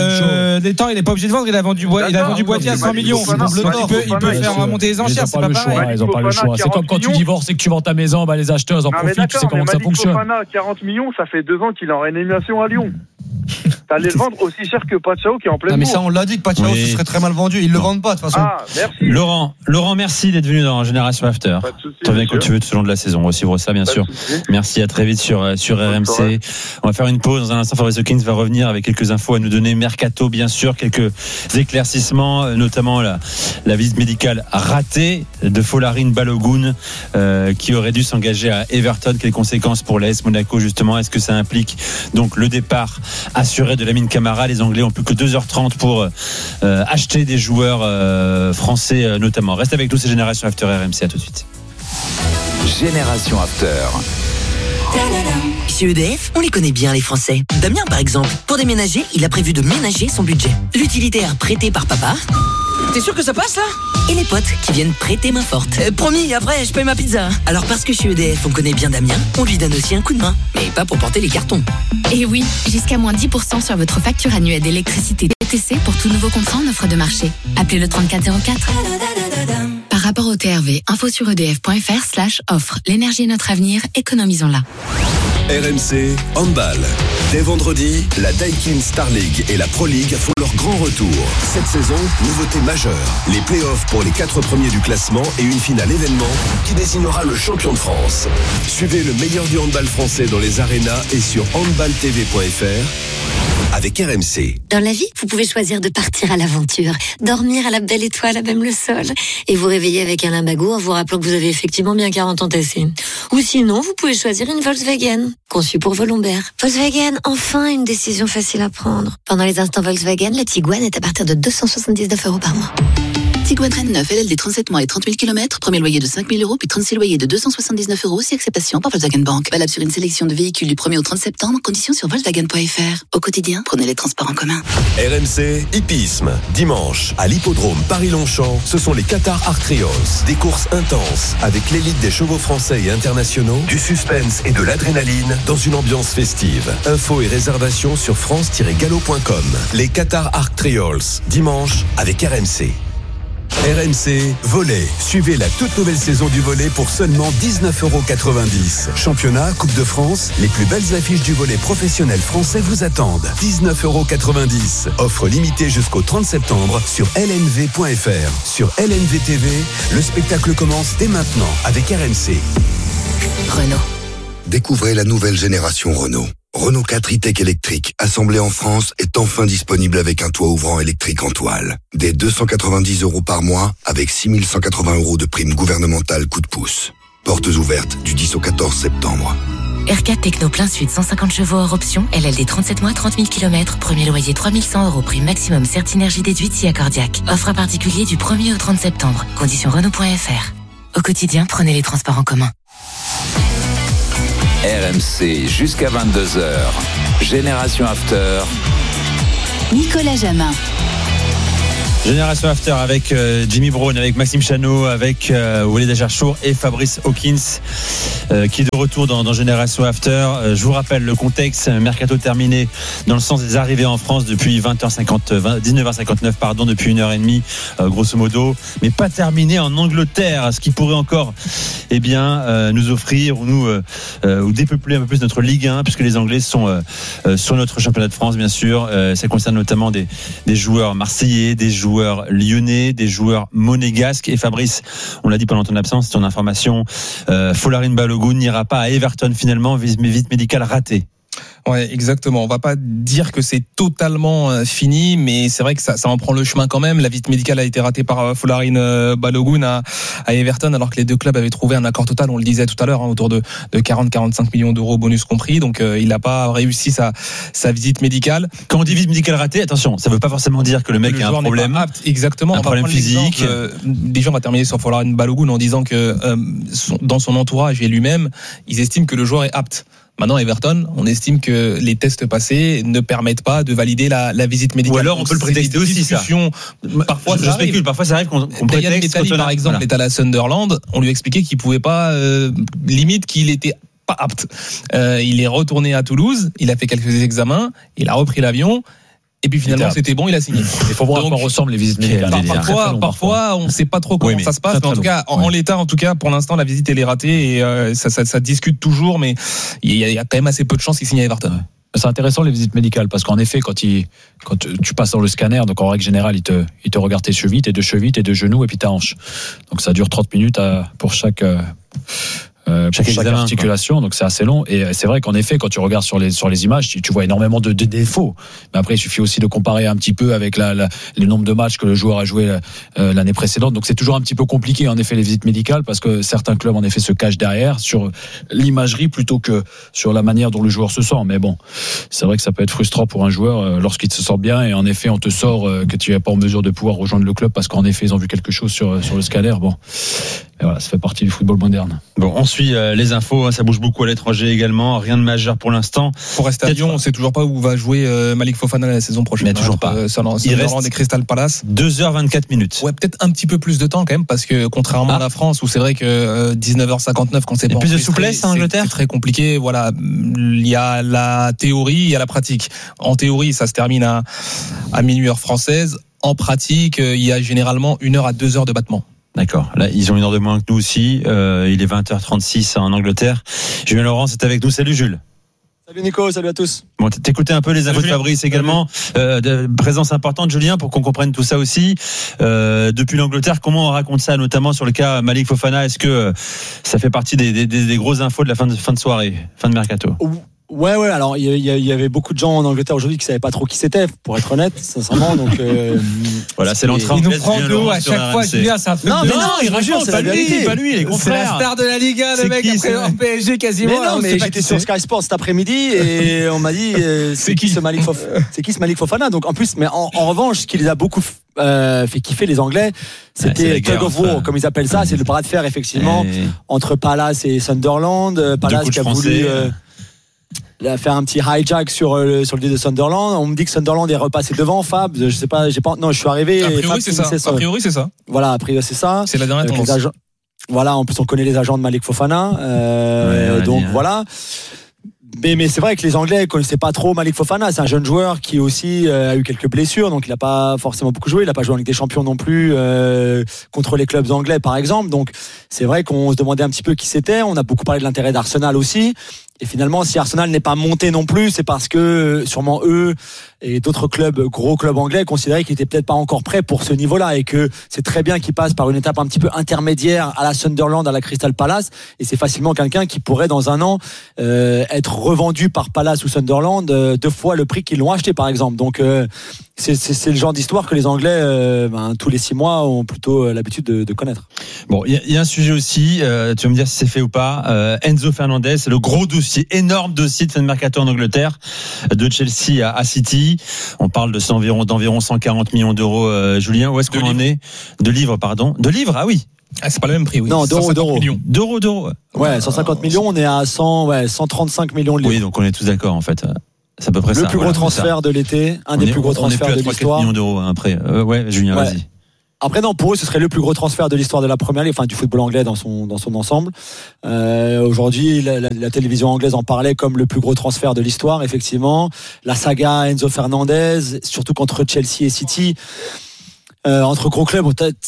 Des temps, il n'est pas obligé de vendre, il a vendu Boitier à 100 millions. Il peut faire remonter les enchères, c'est pas pareil. Ils n'ont pas le choix. C'est comme quand tu divorces et que tu vends ta maison, les acheteurs en profitent, tu sais comment ça fonctionne. Fofana, 40 millions, ça fait 2 ans qu'il est en réanimation à Lyon. T'allais le vendre aussi cher que Pachao qui est en pleine. Mais ça, on l'a dit que Pachao ce serait très mal vendu. Ils le vendent pas de toute façon. Merci. Laurent, merci d'être venu dans Génération After. Tu reviens quand tu veux tout au long de la saison. On va suivre ça, bien sûr. Merci, à très vite sur RMC. On va faire une pause. Dans un instant, Fabrice Hawkins va revenir avec quelques infos à nous donner. Mercato, bien sûr, quelques éclaircissements, notamment la visite médicale ratée de Folarin Balogun, qui aurait dû s'engager à Everton. Quelles conséquences pour l'AS Monaco, justement? Est-ce que ça implique donc le départ assuré de Lamine Camara? Les Anglais ont plus que 2h30 pour acheter des joueurs français notamment. Reste avec nous, c'est Génération After RMC. À tout de suite. Génération After. Chez EDF, on les connaît bien les Français. Damien par exemple, pour déménager, il a prévu de ménager son budget. L'utilitaire prêté par papa. T'es sûr que ça passe là? Et les potes qui viennent prêter main forte. Promis, après je paye ma pizza. Alors parce que chez EDF on connaît bien Damien, on lui donne aussi un coup de main. Mais pas pour porter les cartons. Et oui, jusqu'à moins 10% sur votre facture annuelle d'électricité TTC pour tout nouveau contrat en offre de marché. Appelez le 3404. Par rapport au TRV, info sur edf.fr/offre. L'énergie est notre avenir, économisons-la. RMC Handball. Dès vendredi, la Daikin Star League et la Pro League font leur grand retour. Cette saison, nouveauté majeure. Les playoffs pour les 4 premiers du classement et une finale événement qui désignera le champion de France. Suivez le meilleur du handball français dans les arénas et sur handballtv.fr avec RMC. Dans la vie, vous pouvez choisir de partir à l'aventure, dormir à la belle étoile, à même le sol, et vous réveiller avec un limbago en vous rappelant que vous avez effectivement bien 40 ans tassés. Ou sinon, vous pouvez choisir une Volkswagen, conçue pour vos lombaires. Volkswagen, enfin une décision facile à prendre. Pendant les instants Volkswagen, la Tiguan est à partir de 279 € par mois. Tiguan Reine 9, LLD 37 mois et 30 000 km, premier loyer de 5 000 €, puis 36 loyers de 279 € si acceptation par Volkswagen Bank. Valable sur une sélection de véhicules du 1er au 30 septembre, conditions sur Volkswagen.fr. Au quotidien, prenez les transports en commun. RMC Hippisme. Dimanche, à l'hippodrome Paris-Longchamp, ce sont les Qatar Arc Trials. Des courses intenses avec l'élite des chevaux français et internationaux, du suspense et de l'adrénaline dans une ambiance festive. Infos et réservations sur france-galop.com. Les Qatar Arc Trials. Dimanche avec RMC. RMC Volley. Suivez la toute nouvelle saison du volley pour seulement 19,90 €. Championnat, Coupe de France, les plus belles affiches du volley professionnel français vous attendent. 19,90 €. Offre limitée jusqu'au 30 septembre sur lnv.fr. Sur LNV TV, le spectacle commence dès maintenant avec RMC. Renault. Découvrez la nouvelle génération Renault. Renault 4 e-Tech électrique, assemblé en France, est enfin disponible avec un toit ouvrant électrique en toile. Dès 290 € par mois, avec 6 180 € de prime gouvernementale coup de pouce. Portes ouvertes du 10 au 14 septembre. R4 Techno plein sud, 150 chevaux hors option, LLD 37 mois, 30 000 km, premier loyer 3 100 €, prime maximum Certinergie déduite si accordiaque. Offre à particulier du 1er au 30 septembre. Conditions Renault.fr. Au quotidien, prenez les transports en commun. RMC jusqu'à 22h. Génération After. Nicolas Jamin. Génération After avec Jimmy Brown, avec Maxime Chanot, avec Walid Acharchour et Fabrice Hawkins qui est de retour dans Génération After. Je vous rappelle le contexte, mercato terminé dans le sens des arrivées en France depuis 19h59 depuis 1h30 grosso modo, mais pas terminé en Angleterre, ce qui pourrait encore nous offrir ou dépeupler un peu plus notre Ligue 1, puisque les Anglais sont sur notre championnat de France bien sûr. Ça concerne notamment des joueurs marseillais, des joueurs lyonnais, des joueurs monégasques. Et Fabrice, on l'a dit pendant ton absence, ton information, Folarin Balogun n'ira pas à Everton finalement, visite médicale ratée. Ouais, exactement. On va pas dire que c'est totalement fini, mais c'est vrai que ça en prend le chemin quand même. La visite médicale a été ratée par Folarin Balogun à Everton, alors que les deux clubs avaient trouvé un accord total, on le disait tout à l'heure, autour de 40-45 millions d'euros bonus compris. Donc il n'a pas réussi sa visite médicale. Quand on dit visite médicale ratée, attention, ça veut pas forcément dire que le mec a un problème apte. Exactement. Un problème physique. Déjà, on va terminer sur Folarin Balogun en disant que dans son entourage et lui-même, ils estiment que le joueur est apte. Maintenant, Everton, on estime que les tests passés ne permettent pas de valider la visite médicale. Ou alors, on peut le prétexter aussi, ça. Parfois, je spécule. Parfois, ça arrive qu'on prétexte. Metalli, par exemple, est à la Sunderland. On lui expliquait qu'il pouvait pas, limite qu'il était pas apte. Il est retourné à Toulouse. Il a fait quelques examens. Il a repris l'avion. Et puis finalement, c'était bon, il a signé. Il faut voir à quoi ressemblent les visites médicales. Parfois, on ne sait pas trop comment ça se passe. Mais en tout cas, en l'état, pour l'instant, la visite elle est ratée et ça discute toujours. Mais il y a quand même assez peu de chances qu'il signe à Everton. C'est intéressant les visites médicales parce qu'en effet, quand tu passes dans le scanner, donc en règle générale, il te regarde tes chevilles, tes deux chevilles, tes deux genoux et puis ta hanche. Donc ça dure 30 minutes pour chaque articulation, donc c'est assez long. Et c'est vrai qu'en effet, quand tu regardes sur les images, tu vois énormément de défauts. Mais après, il suffit aussi de comparer un petit peu avec le nombre de matchs que le joueur a joué l'année précédente. Donc c'est toujours un petit peu compliqué en effet les visites médicales parce que certains clubs en effet se cachent derrière sur l'imagerie plutôt que sur la manière dont le joueur se sent. Mais bon, c'est vrai que ça peut être frustrant pour un joueur lorsqu'il se sent bien et en effet on te sort que tu n'es pas en mesure de pouvoir rejoindre le club parce qu'en effet ils ont vu quelque chose sur le scanner. Bon. Et voilà, ça fait partie du football moderne. Bon, on suit les infos, ça bouge beaucoup à l'étranger également, rien de majeur pour l'instant. Pour rester à Lyon, on sait toujours pas où va jouer Malik Fofana la saison prochaine. Mais toujours pas. Il reste des Crystal Palace. 2h24 minutes. Ouais, peut-être un petit peu plus de temps quand même, parce que contrairement à la France, où c'est vrai que 19h59 quand c'est pas plus de souplesse en Angleterre, c'est très compliqué. Voilà, il y a la théorie, il y a la pratique. En théorie, ça se termine à minuit heure française. En pratique, il y a généralement 1 heure à 2 heures de battement. D'accord. Là, ils ont 1 heure de moins que nous aussi. Il est 20h36 en Angleterre. Julien Laurent, c'est avec nous. Salut Jules. Salut Nico, salut à tous. Bon, t'écoutais un peu les infos de Fabrice également. Présence importante, Julien, pour qu'on comprenne tout ça aussi. Depuis l'Angleterre, comment on raconte ça, notamment sur le cas Malik Fofana? Est-ce que ça fait partie des grosses infos de la fin de soirée, fin de mercato? Ouais. Alors il y avait beaucoup de gens en Angleterre aujourd'hui qui savaient pas trop qui c'était, pour être honnête, sincèrement. Donc voilà, c'est l'entrée. Il nous prend de haut à chaque fois. Julien, c'est un truc. Non, il rajoute, c'est la vérité. Pas lui, les confrères. C'est la star de la Liga, le mec après en PSG quasiment. Mais non, mais j'étais sur Sky Sports cet après-midi et on m'a dit c'est qui ce Malik Fofana. Donc en plus, mais en revanche, ce qui les a beaucoup fait kiffer les Anglais, c'était Tug of War, comme ils appellent ça. C'est le bras de fer effectivement entre Palace et Sunderland. Palace qui a voulu faire un petit hijack sur le dé de Sunderland. On me dit que Sunderland est repassé devant. Fab, je sais pas, non, je suis arrivé. A priori, c'est ça. A priori, c'est ça. Voilà, a priori, c'est ça. C'est la dernière tendance. Voilà, en plus, on connaît les agents de Malik Fofana. Donc, voilà. Mais c'est vrai que les Anglais ne connaissaient pas trop Malik Fofana. C'est un jeune joueur qui aussi a eu quelques blessures, donc il n'a pas forcément beaucoup joué. Il n'a pas joué en Ligue des Champions non plus contre les clubs anglais, par exemple. Donc c'est vrai qu'on se demandait un petit peu qui c'était. On a beaucoup parlé de l'intérêt d'Arsenal aussi. Et finalement, si Arsenal n'est pas monté non plus, c'est parce que sûrement eux et d'autres clubs, gros clubs anglais, considéraient qu'ils étaient peut-être pas encore prêts pour ce niveau-là et que c'est très bien qu'ils passent par une étape un petit peu intermédiaire à la Sunderland, à la Crystal Palace. Et c'est facilement quelqu'un qui pourrait dans un an être revendu par Palace ou Sunderland 2 fois le prix qu'ils l'ont acheté, par exemple. Donc c'est le genre d'histoire que les Anglais, tous les 6 mois, ont plutôt l'habitude de connaître. Bon, il y a un sujet aussi, tu vas me dire si c'est fait ou pas. Enzo Fernandez, c'est le gros dossier, énorme dossier de fin de mercato en Angleterre, de Chelsea à City. On parle d'environ 140 millions d'euros. Julien, où est-ce qu'on en est? De livres, ah oui. Ah, c'est pas le même prix, oui. Non, d'euros. D'euros. Ouais, 150 millions, on est à 135 millions de livres. Oui, donc on est tous d'accord, en fait. C'est à peu près ça. Le plus gros transfert de l'été, un des plus gros transferts de l'histoire. 4 millions d'euros après. Julien, vas-y. Après non, pour eux ce serait le plus gros transfert de l'histoire de la Première Ligue, enfin du football anglais dans son ensemble. Aujourd'hui, la télévision anglaise en parlait comme le plus gros transfert de l'histoire, effectivement. La saga Enzo Fernandez, surtout contre Chelsea et City. Entre gros clubs,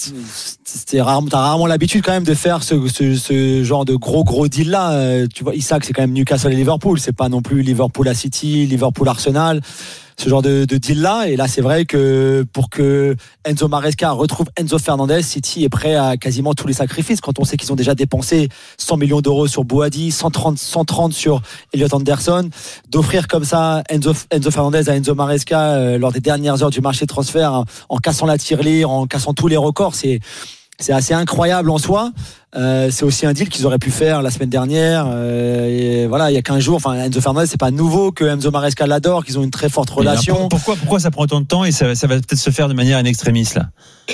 t'as rarement l'habitude quand même de faire ce genre de gros deal là. Tu vois, Isaac, c'est quand même Newcastle et Liverpool, c'est pas non plus Liverpool à City, Liverpool Arsenal. Ce genre de deal là, et là c'est vrai que pour que Enzo Maresca retrouve Enzo Fernandez, City est prêt à quasiment tous les sacrifices quand on sait qu'ils ont déjà dépensé 100 millions d'euros sur Boadi, 130 sur Elliot Anderson. D'offrir comme ça Enzo Fernandez à Enzo Maresca lors des dernières heures du marché de transfert, en cassant la tirelire, en cassant tous les records, c'est assez incroyable en soi. C'est aussi un deal qu'ils auraient pu faire la semaine dernière. Et voilà, il y a 15 jours. Enfin, Enzo Fernandez, c'est pas nouveau que Enzo Maresca l'adore, qu'ils ont une très forte relation. Pourquoi ça prend autant de temps et ça va peut-être se faire de manière in extremis là?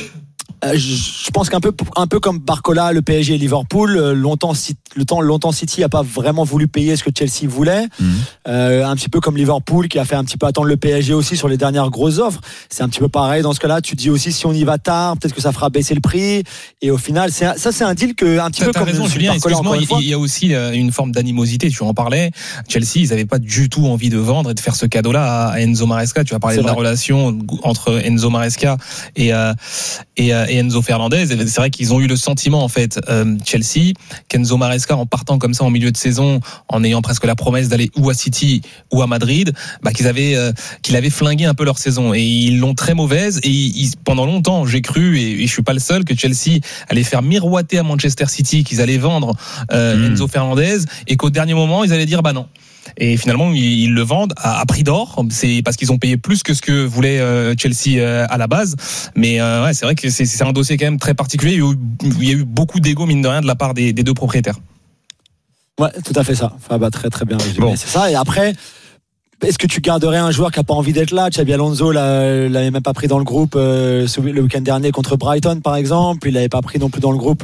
Je pense qu'un peu comme Barcola, le PSG et Liverpool, longtemps City a pas vraiment voulu payer ce que Chelsea voulait. Un petit peu comme Liverpool qui a fait un petit peu attendre le PSG aussi sur les dernières grosses offres. C'est un petit peu pareil dans ce cas-là. Tu te dis aussi si on y va tard, peut-être que ça fera baisser le prix. Et au final, c'est un deal que un petit peu comme raison, Julien, excuse-moi, il y a aussi une forme d'animosité. Tu en parlais. Chelsea, ils n'avaient pas du tout envie de vendre et de faire ce cadeau-là à Enzo Maresca. Tu as parlé de la relation entre Enzo Maresca et Enzo Fernandez. C'est vrai qu'ils ont eu le sentiment en fait, Chelsea, qu'Enzo Maresca en partant comme ça en milieu de saison, en ayant presque la promesse d'aller ou à City ou à Madrid, qu'il avait flingué un peu leur saison et ils l'ont très mauvaise. Et pendant longtemps, j'ai cru, et je suis pas le seul, que Chelsea allait faire miroiter à Manchester City qu'ils allaient vendre Enzo Fernandez et qu'au dernier moment ils allaient dire non. Et finalement, ils le vendent à prix d'or. C'est parce qu'ils ont payé plus que ce que voulait Chelsea à la base. Mais c'est vrai que c'est un dossier quand même très particulier. Il y a eu beaucoup d'ego, mine de rien, de la part des deux propriétaires. Ouais, tout à fait ça. Enfin, très très bien résumé. Bon. C'est ça. Et après, est-ce que tu garderais un joueur qui n'a pas envie d'être là? Xabi Alonso l'avait même pas pris dans le groupe le week-end dernier contre Brighton, par exemple. Il l'avait pas pris non plus dans le groupe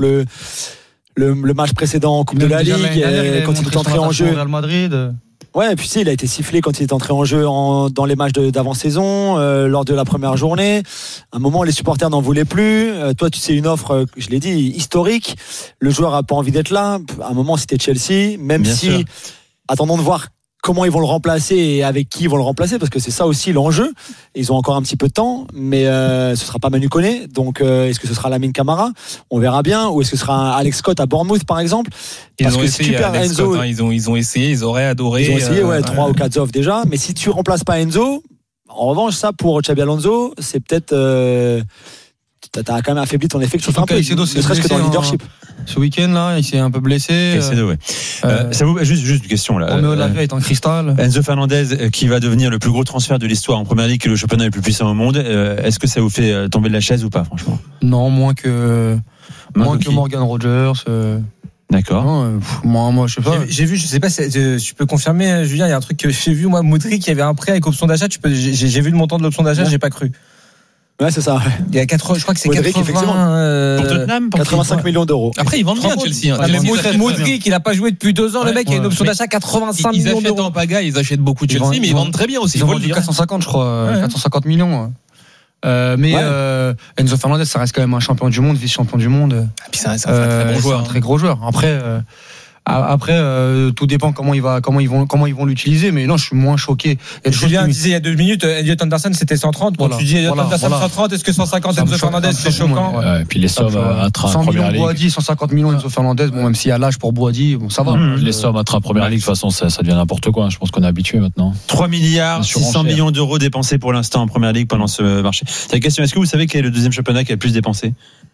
le match précédent en Coupe de la Ligue quand il est entré en jeu. Real Madrid. Ouais, et puis il a été sifflé quand il est entré en jeu dans les matchs d'avant-saison, lors de la première journée. À un moment, les supporters n'en voulaient plus. Toi, tu sais, une offre, je l'ai dit, historique. Le joueur a pas envie d'être là. À un moment, c'était Chelsea, même bien si, sûr. Attendons de voir comment ils vont le remplacer et avec qui ils vont le remplacer, parce que c'est ça aussi l'enjeu. Ils ont encore un petit peu de temps, mais ce sera pas Manu Koné. Donc est-ce que ce sera Lamine Camara? On verra bien. Ou est-ce que ce sera un Alex Scott à Bournemouth, par exemple? Parce que si tu perds Enzo, Scott, ils ont essayé, ils auraient adoré. Ils ont essayé, 3 ou 4 offres déjà. Mais si tu remplaces pas Enzo, en revanche, ça pour Xabi Alonso, c'est peut-être t'as quand même affaibli ton effectif un peu, ne serait-ce que dans le leadership. Ce week-end là, il s'est un peu blessé. Caicedo, ouais. Ça vous juste une question là. Roméo Lavia est en cristal. Enzo Fernandez qui va devenir le plus gros transfert de l'histoire en première ligue et le championnat le plus puissant au monde. Est-ce que ça vous fait tomber de la chaise ou pas, franchement? Non, moins que Morgan Rogers. D'accord. Non, moi, je sais pas. J'ai vu, je sais pas si tu peux confirmer, Julien, il y a un truc que j'ai vu, moi, Modric, qui avait un prêt avec option d'achat. J'ai vu le montant de l'option d'achat, j'ai pas cru. Ouais, c'est ça. Il y a 80, je crois que c'est Modric, 80. Pour Tottenham, 85 millions d'euros. Après, ils vendent bien Chelsea. Modric, il a pas joué depuis 2 ans. Le mec, il a une option d'achat 85 millions d'euros. Ils achètent en pagaille, ils achètent beaucoup Chelsea, mais ils vendent très bien aussi. Ils vendent 450, je crois. 450 millions. Enzo Fernandez, ça reste quand même un champion du monde, vice-champion du monde. Et puis ça reste un très bon joueur. C'est un très gros joueur. Après, tout dépend comment ils vont l'utiliser, mais non, je suis moins choqué. Julien disait il y a 2 minutes, Elliot Anderson c'était 130. Quand tu dis Elliot Anderson 130, est-ce que 150 Enzo Fernandez c'est choquant? Et puis les sommes à 100 millions Boadi, 150 millions Enzo Fernandez, bon, même s'il y a l'âge pour Boadi, bon, ça va. Les sommes à première ligue, de toute façon, ça devient n'importe quoi. Je pense qu'on est habitué maintenant. 3 milliards 600 millions d'euros dépensés pour l'instant en première ligue pendant ce marché. C'est la question, est-ce que vous savez quel est le deuxième championnat qui a le plus dépensé?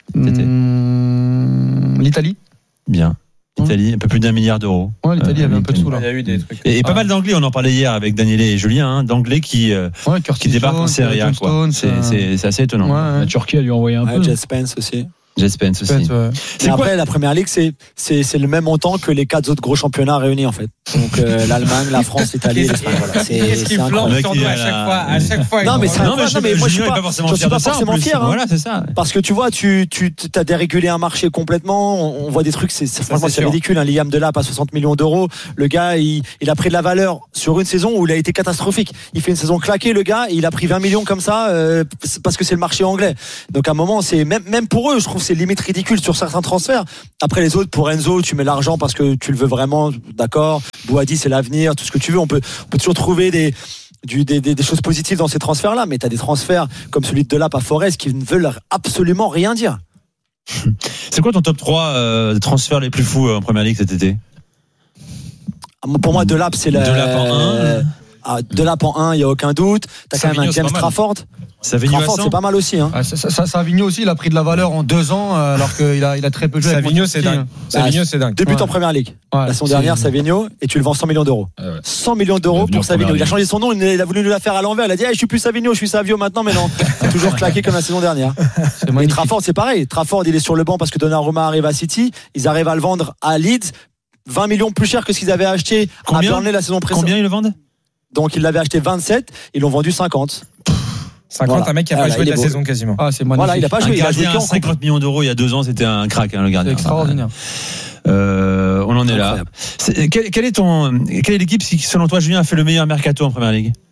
L'Italie. Bien. Italie, un peu plus d'1 milliard d'euros. Ouais, l'Italie avait un peu de sous là. Il y a eu des trucs. Et pas mal d'anglais, on en parlait hier avec Daniel et Julien, d'anglais qui débarquent en Serie A. C'est assez étonnant. Ouais. La Turquie a dû envoyer un peu. Jet Spence aussi. Jet Spence aussi. C'est après, la première ligue, c'est le même montant que les 4 autres gros championnats réunis en fait. Donc l'Allemagne, la France, l'Italie, l'Espagne. Voilà. C'est incroyable. À chaque fois. Non, mais c'est incroyable. Mais moi, je suis pas forcément fier. Voilà, c'est ça. Parce que tu vois, tu as dérégulé un marché complètement. On voit des trucs, franchement, c'est ridicule. Un Liam Delap à 60 millions d'euros. Le gars, il a pris de la valeur sur une saison où il a été catastrophique. Il fait une saison claquée, le gars, et il a pris 20 millions comme ça parce que c'est le marché anglais. Donc à un moment, c'est même pour eux, je trouve c'est limite ridicule sur certains transferts. Après les autres, pour Enzo, tu mets l'argent parce que tu le veux vraiment, d'accord. Boadi, c'est l'avenir, tout ce que tu veux. On peut toujours trouver des choses positives dans ces transferts-là, mais tu as des transferts comme celui de Delap à Forest qui ne veulent absolument rien dire. C'est quoi ton top 3 transferts les plus fous en première ligue cet été? Pour moi, Delap, c'est Delap en 1. Delap en 1, il n'y a aucun doute. Tu as quand même un James Trafford. Trafford, c'est pas mal aussi. Hein. Savigno aussi, il a pris de la valeur en 2 ans, alors qu'il a très peu joué. Savigno, c'est dingue. C'est dingue. Débute en première ligue. La saison dernière, Savigno, et tu le vends 100 millions d'euros. 100 millions d'euros pour Savigno. Il a changé son nom, il a voulu nous la faire à l'envers. Il a dit, je suis plus Savigno, je suis Savio maintenant, mais non. Toujours claqué comme la saison dernière. Et Trafford, c'est pareil. Trafford, il est sur le banc parce que Donnarumma arrive à City. Ils arrivent à le vendre à Leeds. 20 millions plus cher que ce qu'ils avaient acheté à Burnley la saison précédente. Combien ils le vendent? Donc, ils l'avaient acheté 27, ils l'ont vendu 50. 50, un mec qui a pas joué de la saison quasiment. C'est magnifique. Voilà, il a pas joué. Il a joué 50 millions d'euros il y a 2 ans, c'était un crack, le gardien. C'est extraordinaire. On en est là. Quelle est l'équipe qui, selon toi, Julien, a fait le meilleur mercato en première ligue?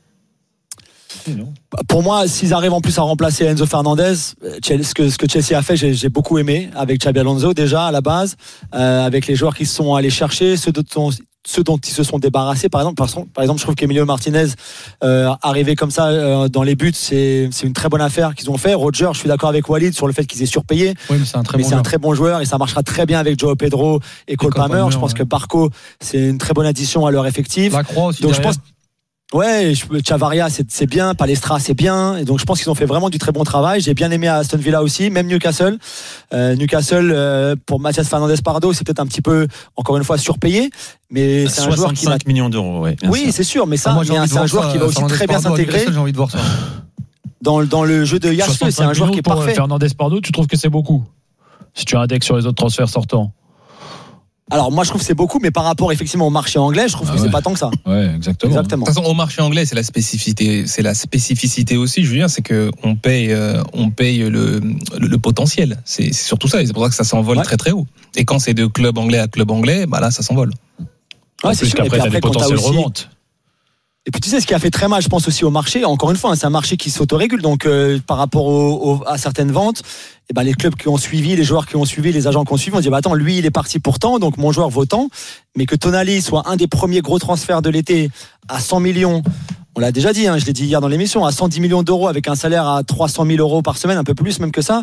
Pour moi, s'ils arrivent en plus à remplacer Enzo Fernandez, ce que Chelsea a fait, j'ai beaucoup aimé avec Xabi Alonso déjà à la base, avec les joueurs qui se sont allés chercher, ceux dont ils se sont débarrassés. Par exemple, je trouve qu'Emilio Martinez arrivé comme ça dans les buts, c'est une très bonne affaire qu'ils ont fait. Roger, je suis d'accord avec Walid sur le fait qu'ils aient surpayé. Oui, mais c'est un très bon joueur et ça marchera très bien avec Joao Pedro et Cole Palmer. Je pense que Barco, c'est une très bonne addition à leur effectif. La Croix aussi. Donc derrière. je pense. Ouais, Chavaria c'est bien, Palestra c'est bien, et donc je pense qu'ils ont fait vraiment du très bon travail. J'ai bien aimé Aston Villa aussi, même Newcastle. Pour Mathias Fernandez-Pardo, c'est peut-être un petit peu, encore une fois, surpayé, mais c'est un joueur qui 65 millions d'euros. Oui, c'est sûr, mais c'est un joueur qui va aussi très bien s'intégrer. J'ai envie de voir ça. Dans le jeu de Yasu, c'est un joueur qui est parfait. Fernandez-Pardo, tu trouves que c'est beaucoup si tu index sur les autres transferts sortants? Alors moi je trouve que c'est beaucoup, mais par rapport effectivement au marché anglais, je trouve que c'est pas tant que ça. Ouais, exactement. De toute façon, au marché anglais, c'est la spécificité aussi, Julien, c'est que on paye le potentiel. C'est surtout ça, et c'est pour ça que ça s'envole très très haut. Et quand c'est de club anglais à club anglais, bah là ça s'envole. Ouais, c'est sûr. Qu'après t'as des potentiels remontes. Et puis tu sais ce qui a fait très mal, je pense aussi au marché. Encore une fois, c'est un marché qui s'autorégule, donc par rapport à certaines ventes, et ben les clubs qui ont suivi, les joueurs qui ont suivi, les agents qui ont suivi, on dit attends, lui il est parti pour tant, donc mon joueur vaut tant. Mais que Tonali soit un des premiers gros transferts de l'été à 100 millions, on l'a déjà dit, je l'ai dit hier dans l'émission, à 110 millions d'euros avec un salaire à 300 000 euros par semaine, un peu plus même que ça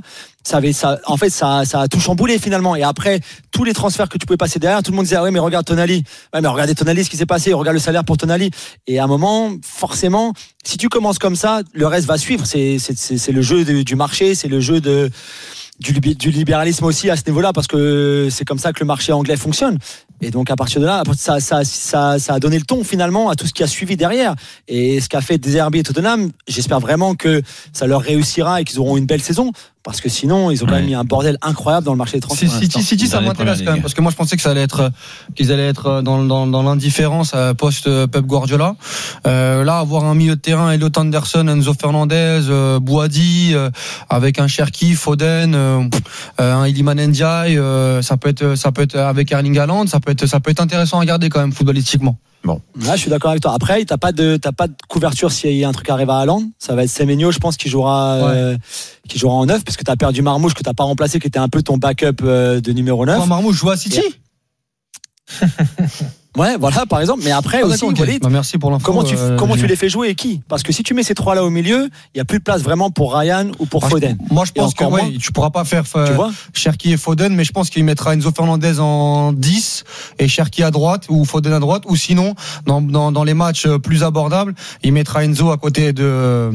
a tout chamboulé finalement. Et après, tous les transferts que tu pouvais passer derrière, tout le monde disait, mais regarde Tonali. Ouais, mais regardez Tonali, ce qui s'est passé, regarde le salaire pour Tonali. Et à un moment, forcément, si tu commences comme ça, le reste va suivre. C'est le jeu du marché, c'est le jeu du libéralisme aussi à ce niveau-là, parce que c'est comme ça que le marché anglais fonctionne. Et donc à partir de là, ça a donné le ton finalement à tout ce qui a suivi derrière. Et ce qu'a fait De Zerbi et Tottenham, j'espère vraiment que ça leur réussira et qu'ils auront une belle saison. Parce que sinon, ils ont quand même mis un bordel incroyable dans le marché des transferts. City, ça m'intéresse quand même, parce que moi je pensais que qu'ils allaient être dans l'indifférence post Pep Guardiola. Là, avoir un milieu de terrain, Elliot Anderson, Enzo Fernandez, Bouhaddi, avec un Cherki, Foden, un Iliman Ndiaye, ça peut être avec Erling Haaland, ça peut être intéressant à regarder quand même footballistiquement. Bon. Là, je suis d'accord avec toi. Après, t'as pas de couverture s'il y a un truc qui arrive à Haaland. Ça va être Semenyo, je pense, qui jouera en 9, parce que t'as perdu Marmouche, que t'as pas remplacé, qui était un peu ton backup de numéro 9. Marmouche joue à City. Ouais, voilà, par exemple. Mais après aussi, Walid, merci pour l'info. Comment tu les fais jouer et qui? Parce que si tu mets ces trois là au milieu, il y a plus de place vraiment pour Ryan ou pour Foden. Moi, je pense que tu pourras pas faire Cherki et Foden, mais je pense qu'il mettra Enzo Fernandez en 10 et Cherki à droite ou Foden à droite, ou sinon dans les matchs plus abordables, il mettra Enzo à côté de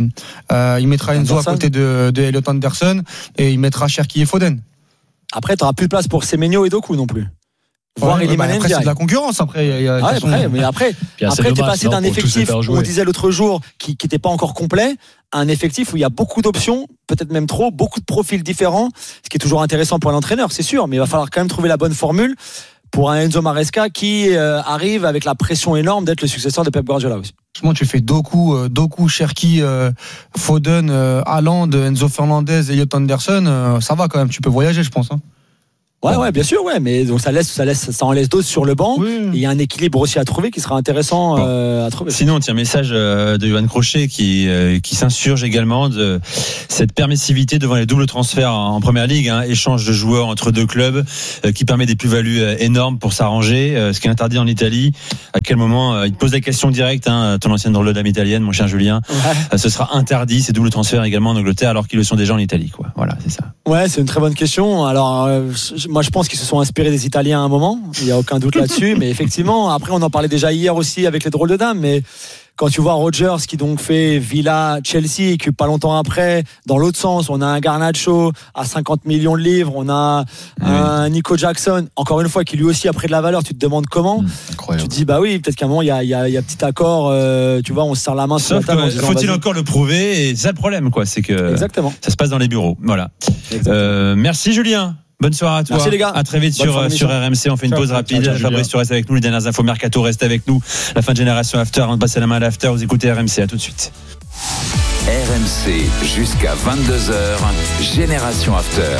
Elliot Anderson, et il mettra Cherki et Foden. Après, tu n'auras plus de place pour Semenyo et Doku non plus. Après, c'est de la concurrence. Après, t'es passé d'un effectif, on disait l'autre jour, qui n'était pas encore complet, à un effectif où il y a beaucoup d'options, peut-être même trop, beaucoup de profils différents, ce qui est toujours intéressant pour l'entraîneur, c'est sûr, mais il va falloir quand même trouver la bonne formule pour un Enzo Maresca qui arrive avec la pression énorme d'être le successeur de Pep Guardiola aussi. Tu fais Doku, Cherki, Foden, Haaland, Enzo Fernandez, Elliot Anderson, ça va quand même, tu peux voyager, je pense. Ouais, bien sûr, mais donc ça en laisse d'autres sur le banc. Oui. Il y a un équilibre aussi à trouver qui sera intéressant à trouver. Sinon, un message de Johan Crochet qui s'insurge également de cette permissivité devant les doubles transferts en première ligue, échange de joueurs entre deux clubs qui permet des plus-values énormes pour s'arranger, ce qui est interdit en Italie. À quel moment il te pose la question directe, ton ancienne drôle de dame italienne, mon cher Julien, ce sera interdit ces doubles transferts également en Angleterre alors qu'ils le sont déjà en Italie, quoi. Voilà, c'est ça. Ouais, c'est une très bonne question. Alors moi je pense qu'ils se sont inspirés des Italiens à un moment, il n'y a aucun doute là-dessus, mais effectivement, après on en parlait déjà hier aussi avec les drôles de dames, mais quand tu vois Rodgers qui donc fait Villa-Chelsea, et que pas longtemps après, dans l'autre sens, on a un Garnacho à 50 millions de livres, on a un Nico Jackson, encore une fois, qui lui aussi a pris de la valeur, tu te demandes comment. Incroyable. Tu te dis, bah oui, peut-être qu'à un moment, il y a petit accord, tu vois, on se serre la main sur la table. Faut-il encore le prouver? Et c'est ça le problème, quoi, c'est que exactement. Ça se passe dans les bureaux. Voilà. Merci Julien. Bonne soirée à toi. Merci les gars. À très vite sur RMC. On fait une pause rapide. Fabrice, tu restes avec nous. Les dernières infos mercato, reste avec nous. La fin de Génération After. On va passer la main à l'After. Vous écoutez RMC. À tout de suite. RMC jusqu'à 22h. Génération After.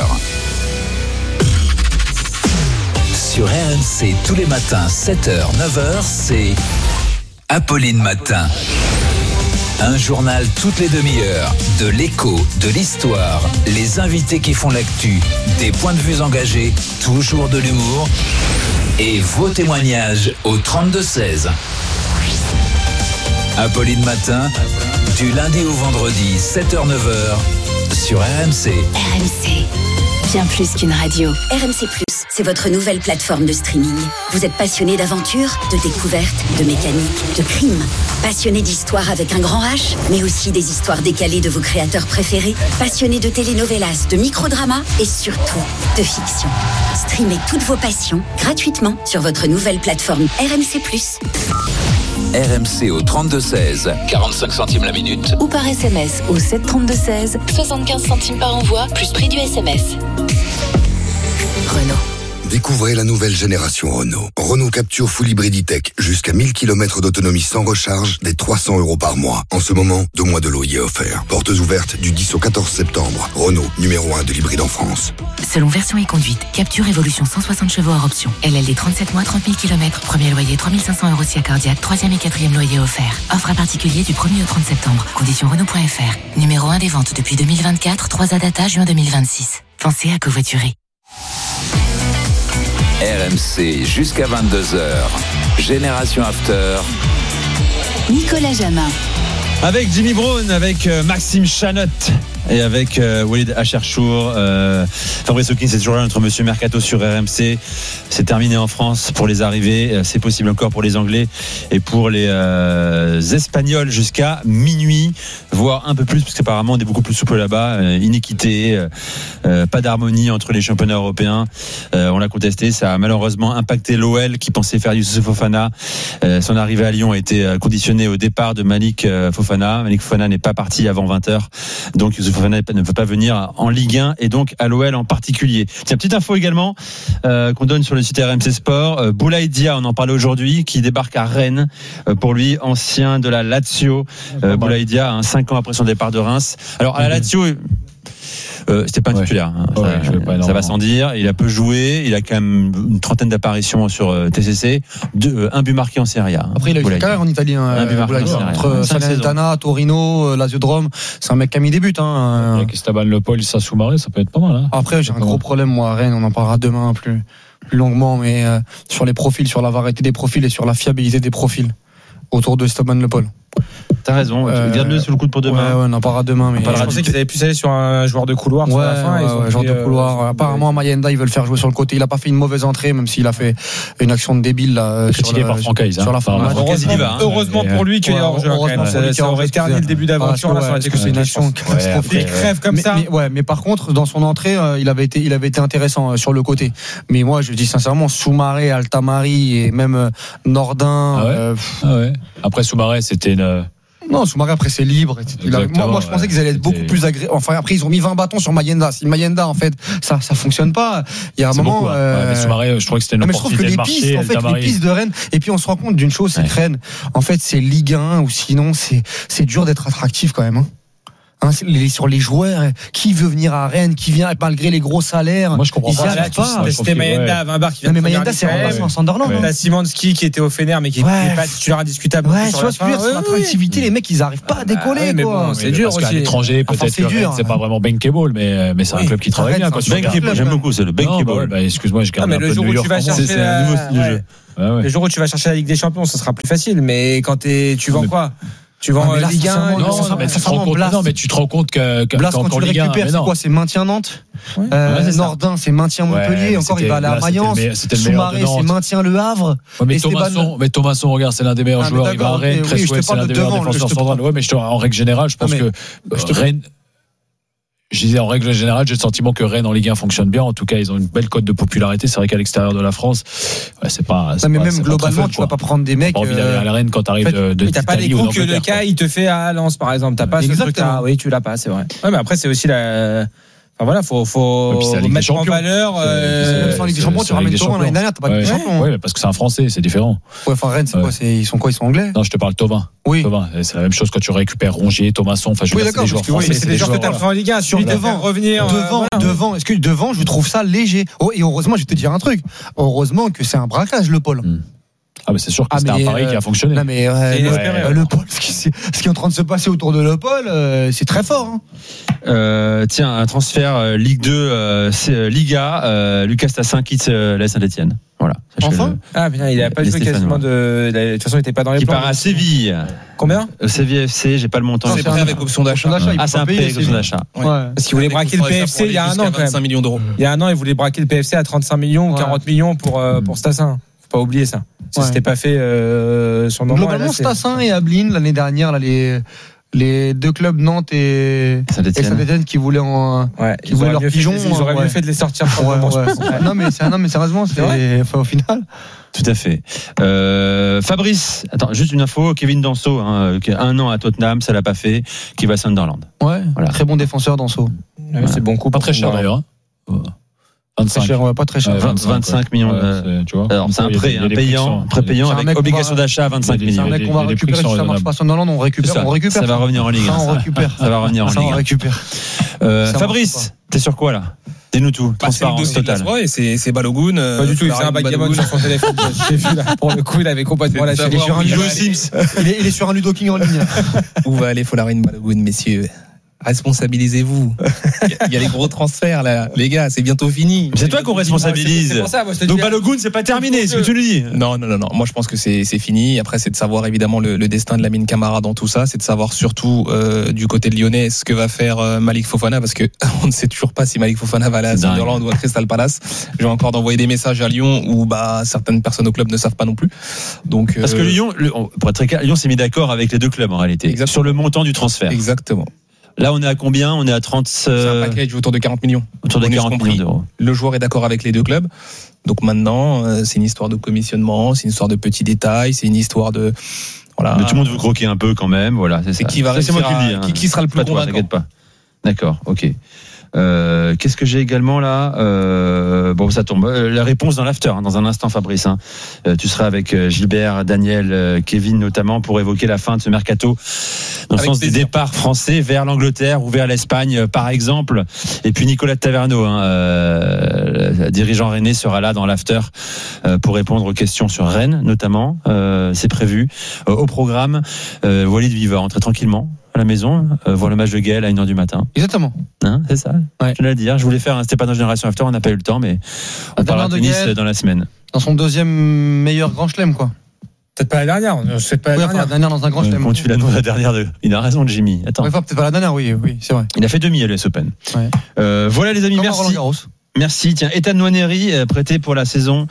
Sur RMC tous les matins 7h, 9h, c'est Apolline Matin. Un journal toutes les demi-heures, de l'écho, de l'histoire, les invités qui font l'actu, des points de vue engagés, toujours de l'humour et vos témoignages au 32-16. Apolline Matin, du lundi au vendredi, 7h-9h, sur RMC. RMC, bien plus qu'une radio. RMC+, c'est votre nouvelle plateforme de streaming. Vous êtes passionné d'aventure, de découverte, de mécanique, de crime. Passionné d'histoire avec un grand H, mais aussi des histoires décalées de vos créateurs préférés. Passionné de telenovelas, de microdramas et surtout de fiction. Streamez toutes vos passions gratuitement sur votre nouvelle plateforme RMC+. RMC au 32-16, 45 centimes la minute. Ou par SMS au 732-16, 75 centimes par envoi, plus prix du SMS. Renault. Découvrez la nouvelle génération Renault. Renault Captur Full Hybrid E-Tech, jusqu'à 1000 km d'autonomie sans recharge, dès 300 € par mois. En ce moment, 2 mois de loyer offerts. Portes ouvertes du 10 au 14 septembre. Renault, numéro 1 de l'hybride en France. Selon version et conduite, Captur Evolution 160 chevaux hors option. LLD 37 mois, 30 000 km. Premier loyer 3 500 € si accordiaque. 3e et 4e loyer offert. Offre à particulier du 1er au 30 septembre. Conditions Renault.fr. Numéro 1 des ventes depuis 2024. 3 data juin 2026. Pensez à covoiturer. RMC jusqu'à 22h. Génération After. Nicolas Jamin. Avec Jimmy Brown, avec Maxime Chanot et avec Walid Acharchour. Fabrice Hawkins, c'est toujours là, notre monsieur Mercato sur RMC. C'est terminé en France pour les arrivées. C'est possible encore pour les Anglais et pour les Espagnols jusqu'à minuit, voire un peu plus, parce qu'apparemment on est beaucoup plus souple là-bas. Inéquité, pas d'harmonie entre les championnats européens. On l'a contesté. Ça a malheureusement impacté l'OL qui pensait faire Youssouf Fofana. Son arrivée à Lyon a été conditionnée au départ de Malik Fofana. Malik Fofana n'est pas parti avant 20h. Donc Youssouf Fofana ne peut pas venir en Ligue 1 et donc à l'OL en particulier. Tiens, petite info également qu'on donne sur le site RMC Sport. Boulaye Dia, on en parlait aujourd'hui, qui débarque à Rennes. Pour lui, ancien de la Lazio. Boulaye Dia, 5 ans après son départ de Reims. Alors à la Lazio, c'était pas un titulaire, ça va sans dire. Il a peu joué, il a quand même une trentaine d'apparitions sur TCC, un but marqué en Serie A. Après il a eu une carrière en Italie, un but marqué entre Salernitana, Torino, Lazio de Rome. C'est un mec qui a mis des buts. Avec Esteban Le Paul, ça Soumaré, ça peut être pas mal. Après j'ai un gros problème moi à Rennes, on en parlera demain plus longuement, mais sur les profils, sur la variété des profils et sur la fiabilité des profils autour de Esteban Le Paul. T'as raison, garde-le sous le coude pour demain. Ouais, on en parlera demain. Mais je pensais qu'ils avaient pu aller sur un joueur de couloir sur la fin. Joueur de couloir. Apparemment, Mayenda, ils veulent faire jouer sur le côté. Il a pas fait une mauvaise entrée, même s'il a fait une action de débile là. Sur la fin. Heureusement pour lui qu'il est hors jeu. Ça aurait terni le début d'aventure. Parce que c'est une action catastrophique. Crève comme ça. Mais par contre, dans son entrée, il avait été intéressant sur le côté. Mais moi, je dis sincèrement, Soumaré, Altamari et même Nordin. Après Soumaré, c'était une. Non, Soumaré après c'est libre. Moi je pensais qu'ils allaient être beaucoup plus agressifs. Enfin après ils ont mis 20 bâtons sur Mayenda. Si Mayenda en fait ça fonctionne pas, il y a un moment. Mais Soumaré, je trouvais que c'était une opportunité de marché. En fait les pistes de Rennes. Et puis on se rend compte d'une chose, c'est que Rennes, en fait c'est Ligue 1 ou sinon c'est dur d'être attractif quand même. Sur les joueurs, qui veut venir à Rennes, qui vient malgré les gros salaires. Moi je comprends pas. C'était Mayenda à 20 bars qui vient. Mais Mayenda c'est remplaçant Sunderland. La Simanski qui était au Fener mais qui n'est pas titulaire indiscutable. Ouais, tu vois, sur l'attractivité, les mecs ils arrivent pas à décoller quoi. C'est dur aussi. À l'étranger peut-être que c'est pas vraiment bankable, mais c'est un club qui travaille bien. Bankable, j'aime beaucoup, c'est le bankable. Excuse-moi, je garde un peu de New York. C'est un nouveau style de jeu. Le jour où tu vas chercher la Ligue des Champions, ça sera plus facile. Mais quand tu vends quoi? Tu vas en Ligue 1, mais tu te rends compte que Blas, quand tu le récupères, c'est quoi? C'est maintien Nantes. Nordin, c'est maintien Montpellier. Encore, il va aller à Mayence. Soumaré, c'est maintien Le Havre. Mais Thomasson, regarde, c'est l'un des meilleurs joueurs. Il va à Rennes. Cresswell, c'est l'un des meilleurs défenseurs centrales. Ouais, mais en règle générale, je pense que Rennes. Je disais en règle générale, j'ai le sentiment que Rennes en Ligue 1 fonctionne bien. En tout cas, ils ont une belle cote de popularité. C'est vrai qu'à l'extérieur de la France, c'est pas. Mais même globalement, tu vas pas prendre des mecs. Pas envie d'aller à la Rennes quand t'arrives de. T'as pas les coups que le cas il te fait à Lens par exemple. T'as pas ce truc-là. Oui, tu l'as pas, c'est vrai. Ouais, mais après c'est aussi la. Enfin voilà, faut mettre en valeur. Sans Ligue des Champions, tu ramènes Thauvin l'année dernière, t'as pas de Ligue des Champions. Oui, mais parce que c'est un Français, c'est différent. Ouais, enfin Rennes, c'est quoi? Ils sont anglais? Non, je te parle de Thauvin. Oui. C'est la même chose quand tu récupères Rongier, Thomasson. Enfin, je veux dire, c'est des joueurs français. C'est des joueurs que t'as pris en Ligue 1. Sur devant, revenir. Devant, est-ce que devant, je trouve ça léger. Et heureusement, je vais te dire un truc. Heureusement que c'est un braquage, le Paul. Ah mais c'est sûr que c'était un pari qui a fonctionné. Non mais Le Paul, ce qui est en train de se passer autour de Le Paul, c'est très fort. Tiens, un transfert Ligue 2, Liga, Lucas Tassin quitte la Saint-Etienne. Voilà. Enfin putain, il a pas joué quasiment de toute façon, il était pas dans les plans. Il part à Séville. Combien? Séville FC, j'ai pas le montant. C'est prêt avec option d'achat. C'est un prêt avec option d'achat. Parce qu'il voulait braquer le PFC il y a un an quand même. 25 millions d'euros. Il y a un an, il voulait braquer le PFC à 35 millions ou 40 millions pour Stassin. Faut pas oublier ça. Si c'était pas fait sur le moment. Globalement, Stassin et Ablin l'année dernière, là, les deux clubs Nantes et Saint-Etienne qui voulaient leurs pigeons. Ils auraient mieux fait de les sortir. Non mais sérieusement, c'est au final. Tout à fait. Fabrice, attends, juste une info. Kevin Danso, qui a 1 an à Tottenham, ça l'a pas fait, qui va à Sunderland. Ouais. Voilà. Très bon défenseur Danso. C'est bon coup. Pas très cher d'ailleurs. 25. Pas très cher. 25 millions. Tu vois. Alors, c'est un prêt, prépayant avec obligation d'achat à 25 millions. C'est un mec qu'on va récupérer. Si ça marche pas sur Sunderland, on récupère. Ça va revenir en Ligue 1. On récupère. Ça va revenir en Ligue 1. On récupère. Fabrice, t'es sur quoi là? Dis-nous tout. Transparence totale. Et c'est Balogun. Pas du tout, il fait un backgammon sur son téléphone. J'ai vu là. Pour le coup, il avait complètement lâché. Il est sur un Ludo Sims. Il est sur un Ludo King en ligne. Où va aller Folarin Balogun, messieurs? responsabilisez-vous. Il y a les gros transferts là, les gars, c'est bientôt fini. C'est toi qu'on responsabilise. Donc Balogun, c'est pas terminé, c'est ce que tu nous dis. Non. Moi, je pense que c'est fini. Après, c'est de savoir évidemment le destin de Lamine Camara dans tout ça. C'est de savoir surtout du côté de Lyonnais ce que va faire Malik Fofana, parce que on ne sait toujours pas si Malik Fofana va aller à Sunderland ou à Crystal Palace. J'ai encore d'envoyer des messages à Lyon où certaines personnes au club ne savent pas non plus. Donc parce que Lyon, pour être très clair, Lyon s'est mis d'accord avec les deux clubs en réalité. Exactement. Sur le montant du transfert. Exactement. Là, on est à combien ? On est à 30. C'est un package autour de 40 millions. Autour de 40 millions d'euros. Le joueur est d'accord avec les deux clubs. Donc maintenant, c'est une histoire de commissionnement, c'est une histoire de petits détails, c'est une histoire de. Voilà. Mais tout le monde veut croquer un peu quand même. Voilà, c'est ça. Qui va c'est moi qui le dis. Hein. Qui sera le plus convaincant ? T'inquiète pas. D'accord, ok. Qu'est-ce que j'ai également là bon, ça tombe. La réponse dans l'after, dans un instant, Fabrice. Tu seras avec Gilbert, Daniel, Kevin notamment pour évoquer la fin de ce mercato dans le sens des départs français vers l'Angleterre ou vers l'Espagne, par exemple. Et puis Nicolas Taverneau, dirigeant rennais, sera là dans l'after pour répondre aux questions sur Rennes notamment. C'est prévu au programme. Walid va rentrer tranquillement à la maison, voir le match de Gaël à 1h du matin. Exactement. C'est ça. Ouais. Je voulais le dire. Je voulais faire un C'était pas dans Génération After, on n'a pas eu le temps, mais on parlera de tennis dans la semaine. Dans son deuxième meilleur grand chelem, quoi. Peut-être pas la dernière. La dernière dans un grand chelem. Quand tu l'annonces la dernière Il a raison, Jimmy. Attends. Peut-être pas la dernière, oui, c'est vrai. Il a fait demi à l'US Open. Ouais. Voilà les amis, comme merci. Roland Garros. Merci. Tiens, Ethan Nwaneri prêté pour la saison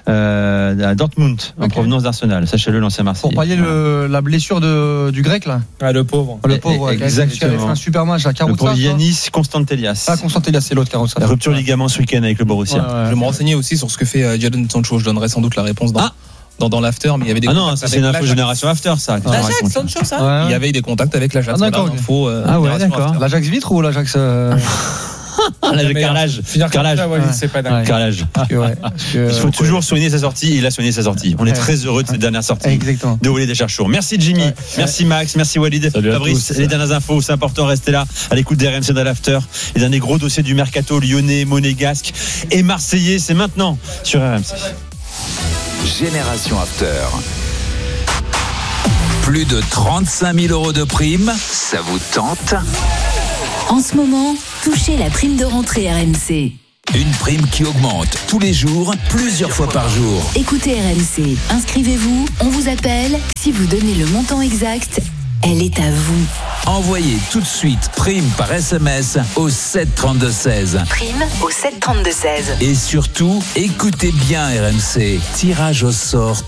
à Dortmund en provenance d'Arsenal. Sachez-le, l'ancien Marseillais. Pour pallier la blessure du grec là. Le pauvre. Exactement. Il a fait un super match à Karoussa. Pour Yanis Constantelias. Constantelias, c'est l'autre Karoussa. La rupture ligament ce week-end avec le Borussia. Je vais me renseigner aussi sur ce que fait Jadon Sancho. Je donnerai sans doute la réponse dans l'after, mais il y avait des contacts. Non, ça c'est une info Génération After, ça. L'Ajax, Sancho, ça. Il y avait des contacts avec l'Ajax. D'accord. D'accord. L'Ajax Vitre ou l'Ajax Carrelage. C'est pas dingue. Carrelage. Il faut toujours soigner sa sortie. Il a soigné sa sortie. On est très heureux de cette dernière sortie. Exactement. De Walid Acharchour. Merci Jimmy. Merci Max. Merci Walid. Fabrice, les dernières infos, c'est important. Restez là à l'écoute des RMC dans l'after. Les derniers gros dossiers du mercato lyonnais, monégasque et marseillais. C'est maintenant sur RMC. Génération After. Plus de 35 000 euros de prime. Ça vous tente ? En ce moment, touchez la prime de rentrée RMC. Une prime qui augmente tous les jours, plusieurs fois par jour. Écoutez RMC, inscrivez-vous, on vous appelle. Si vous donnez le montant exact, elle est à vous. Envoyez tout de suite prime par SMS au 7 32 16. Prime au 7 32 16. Et surtout, écoutez bien RMC. Tirage au sort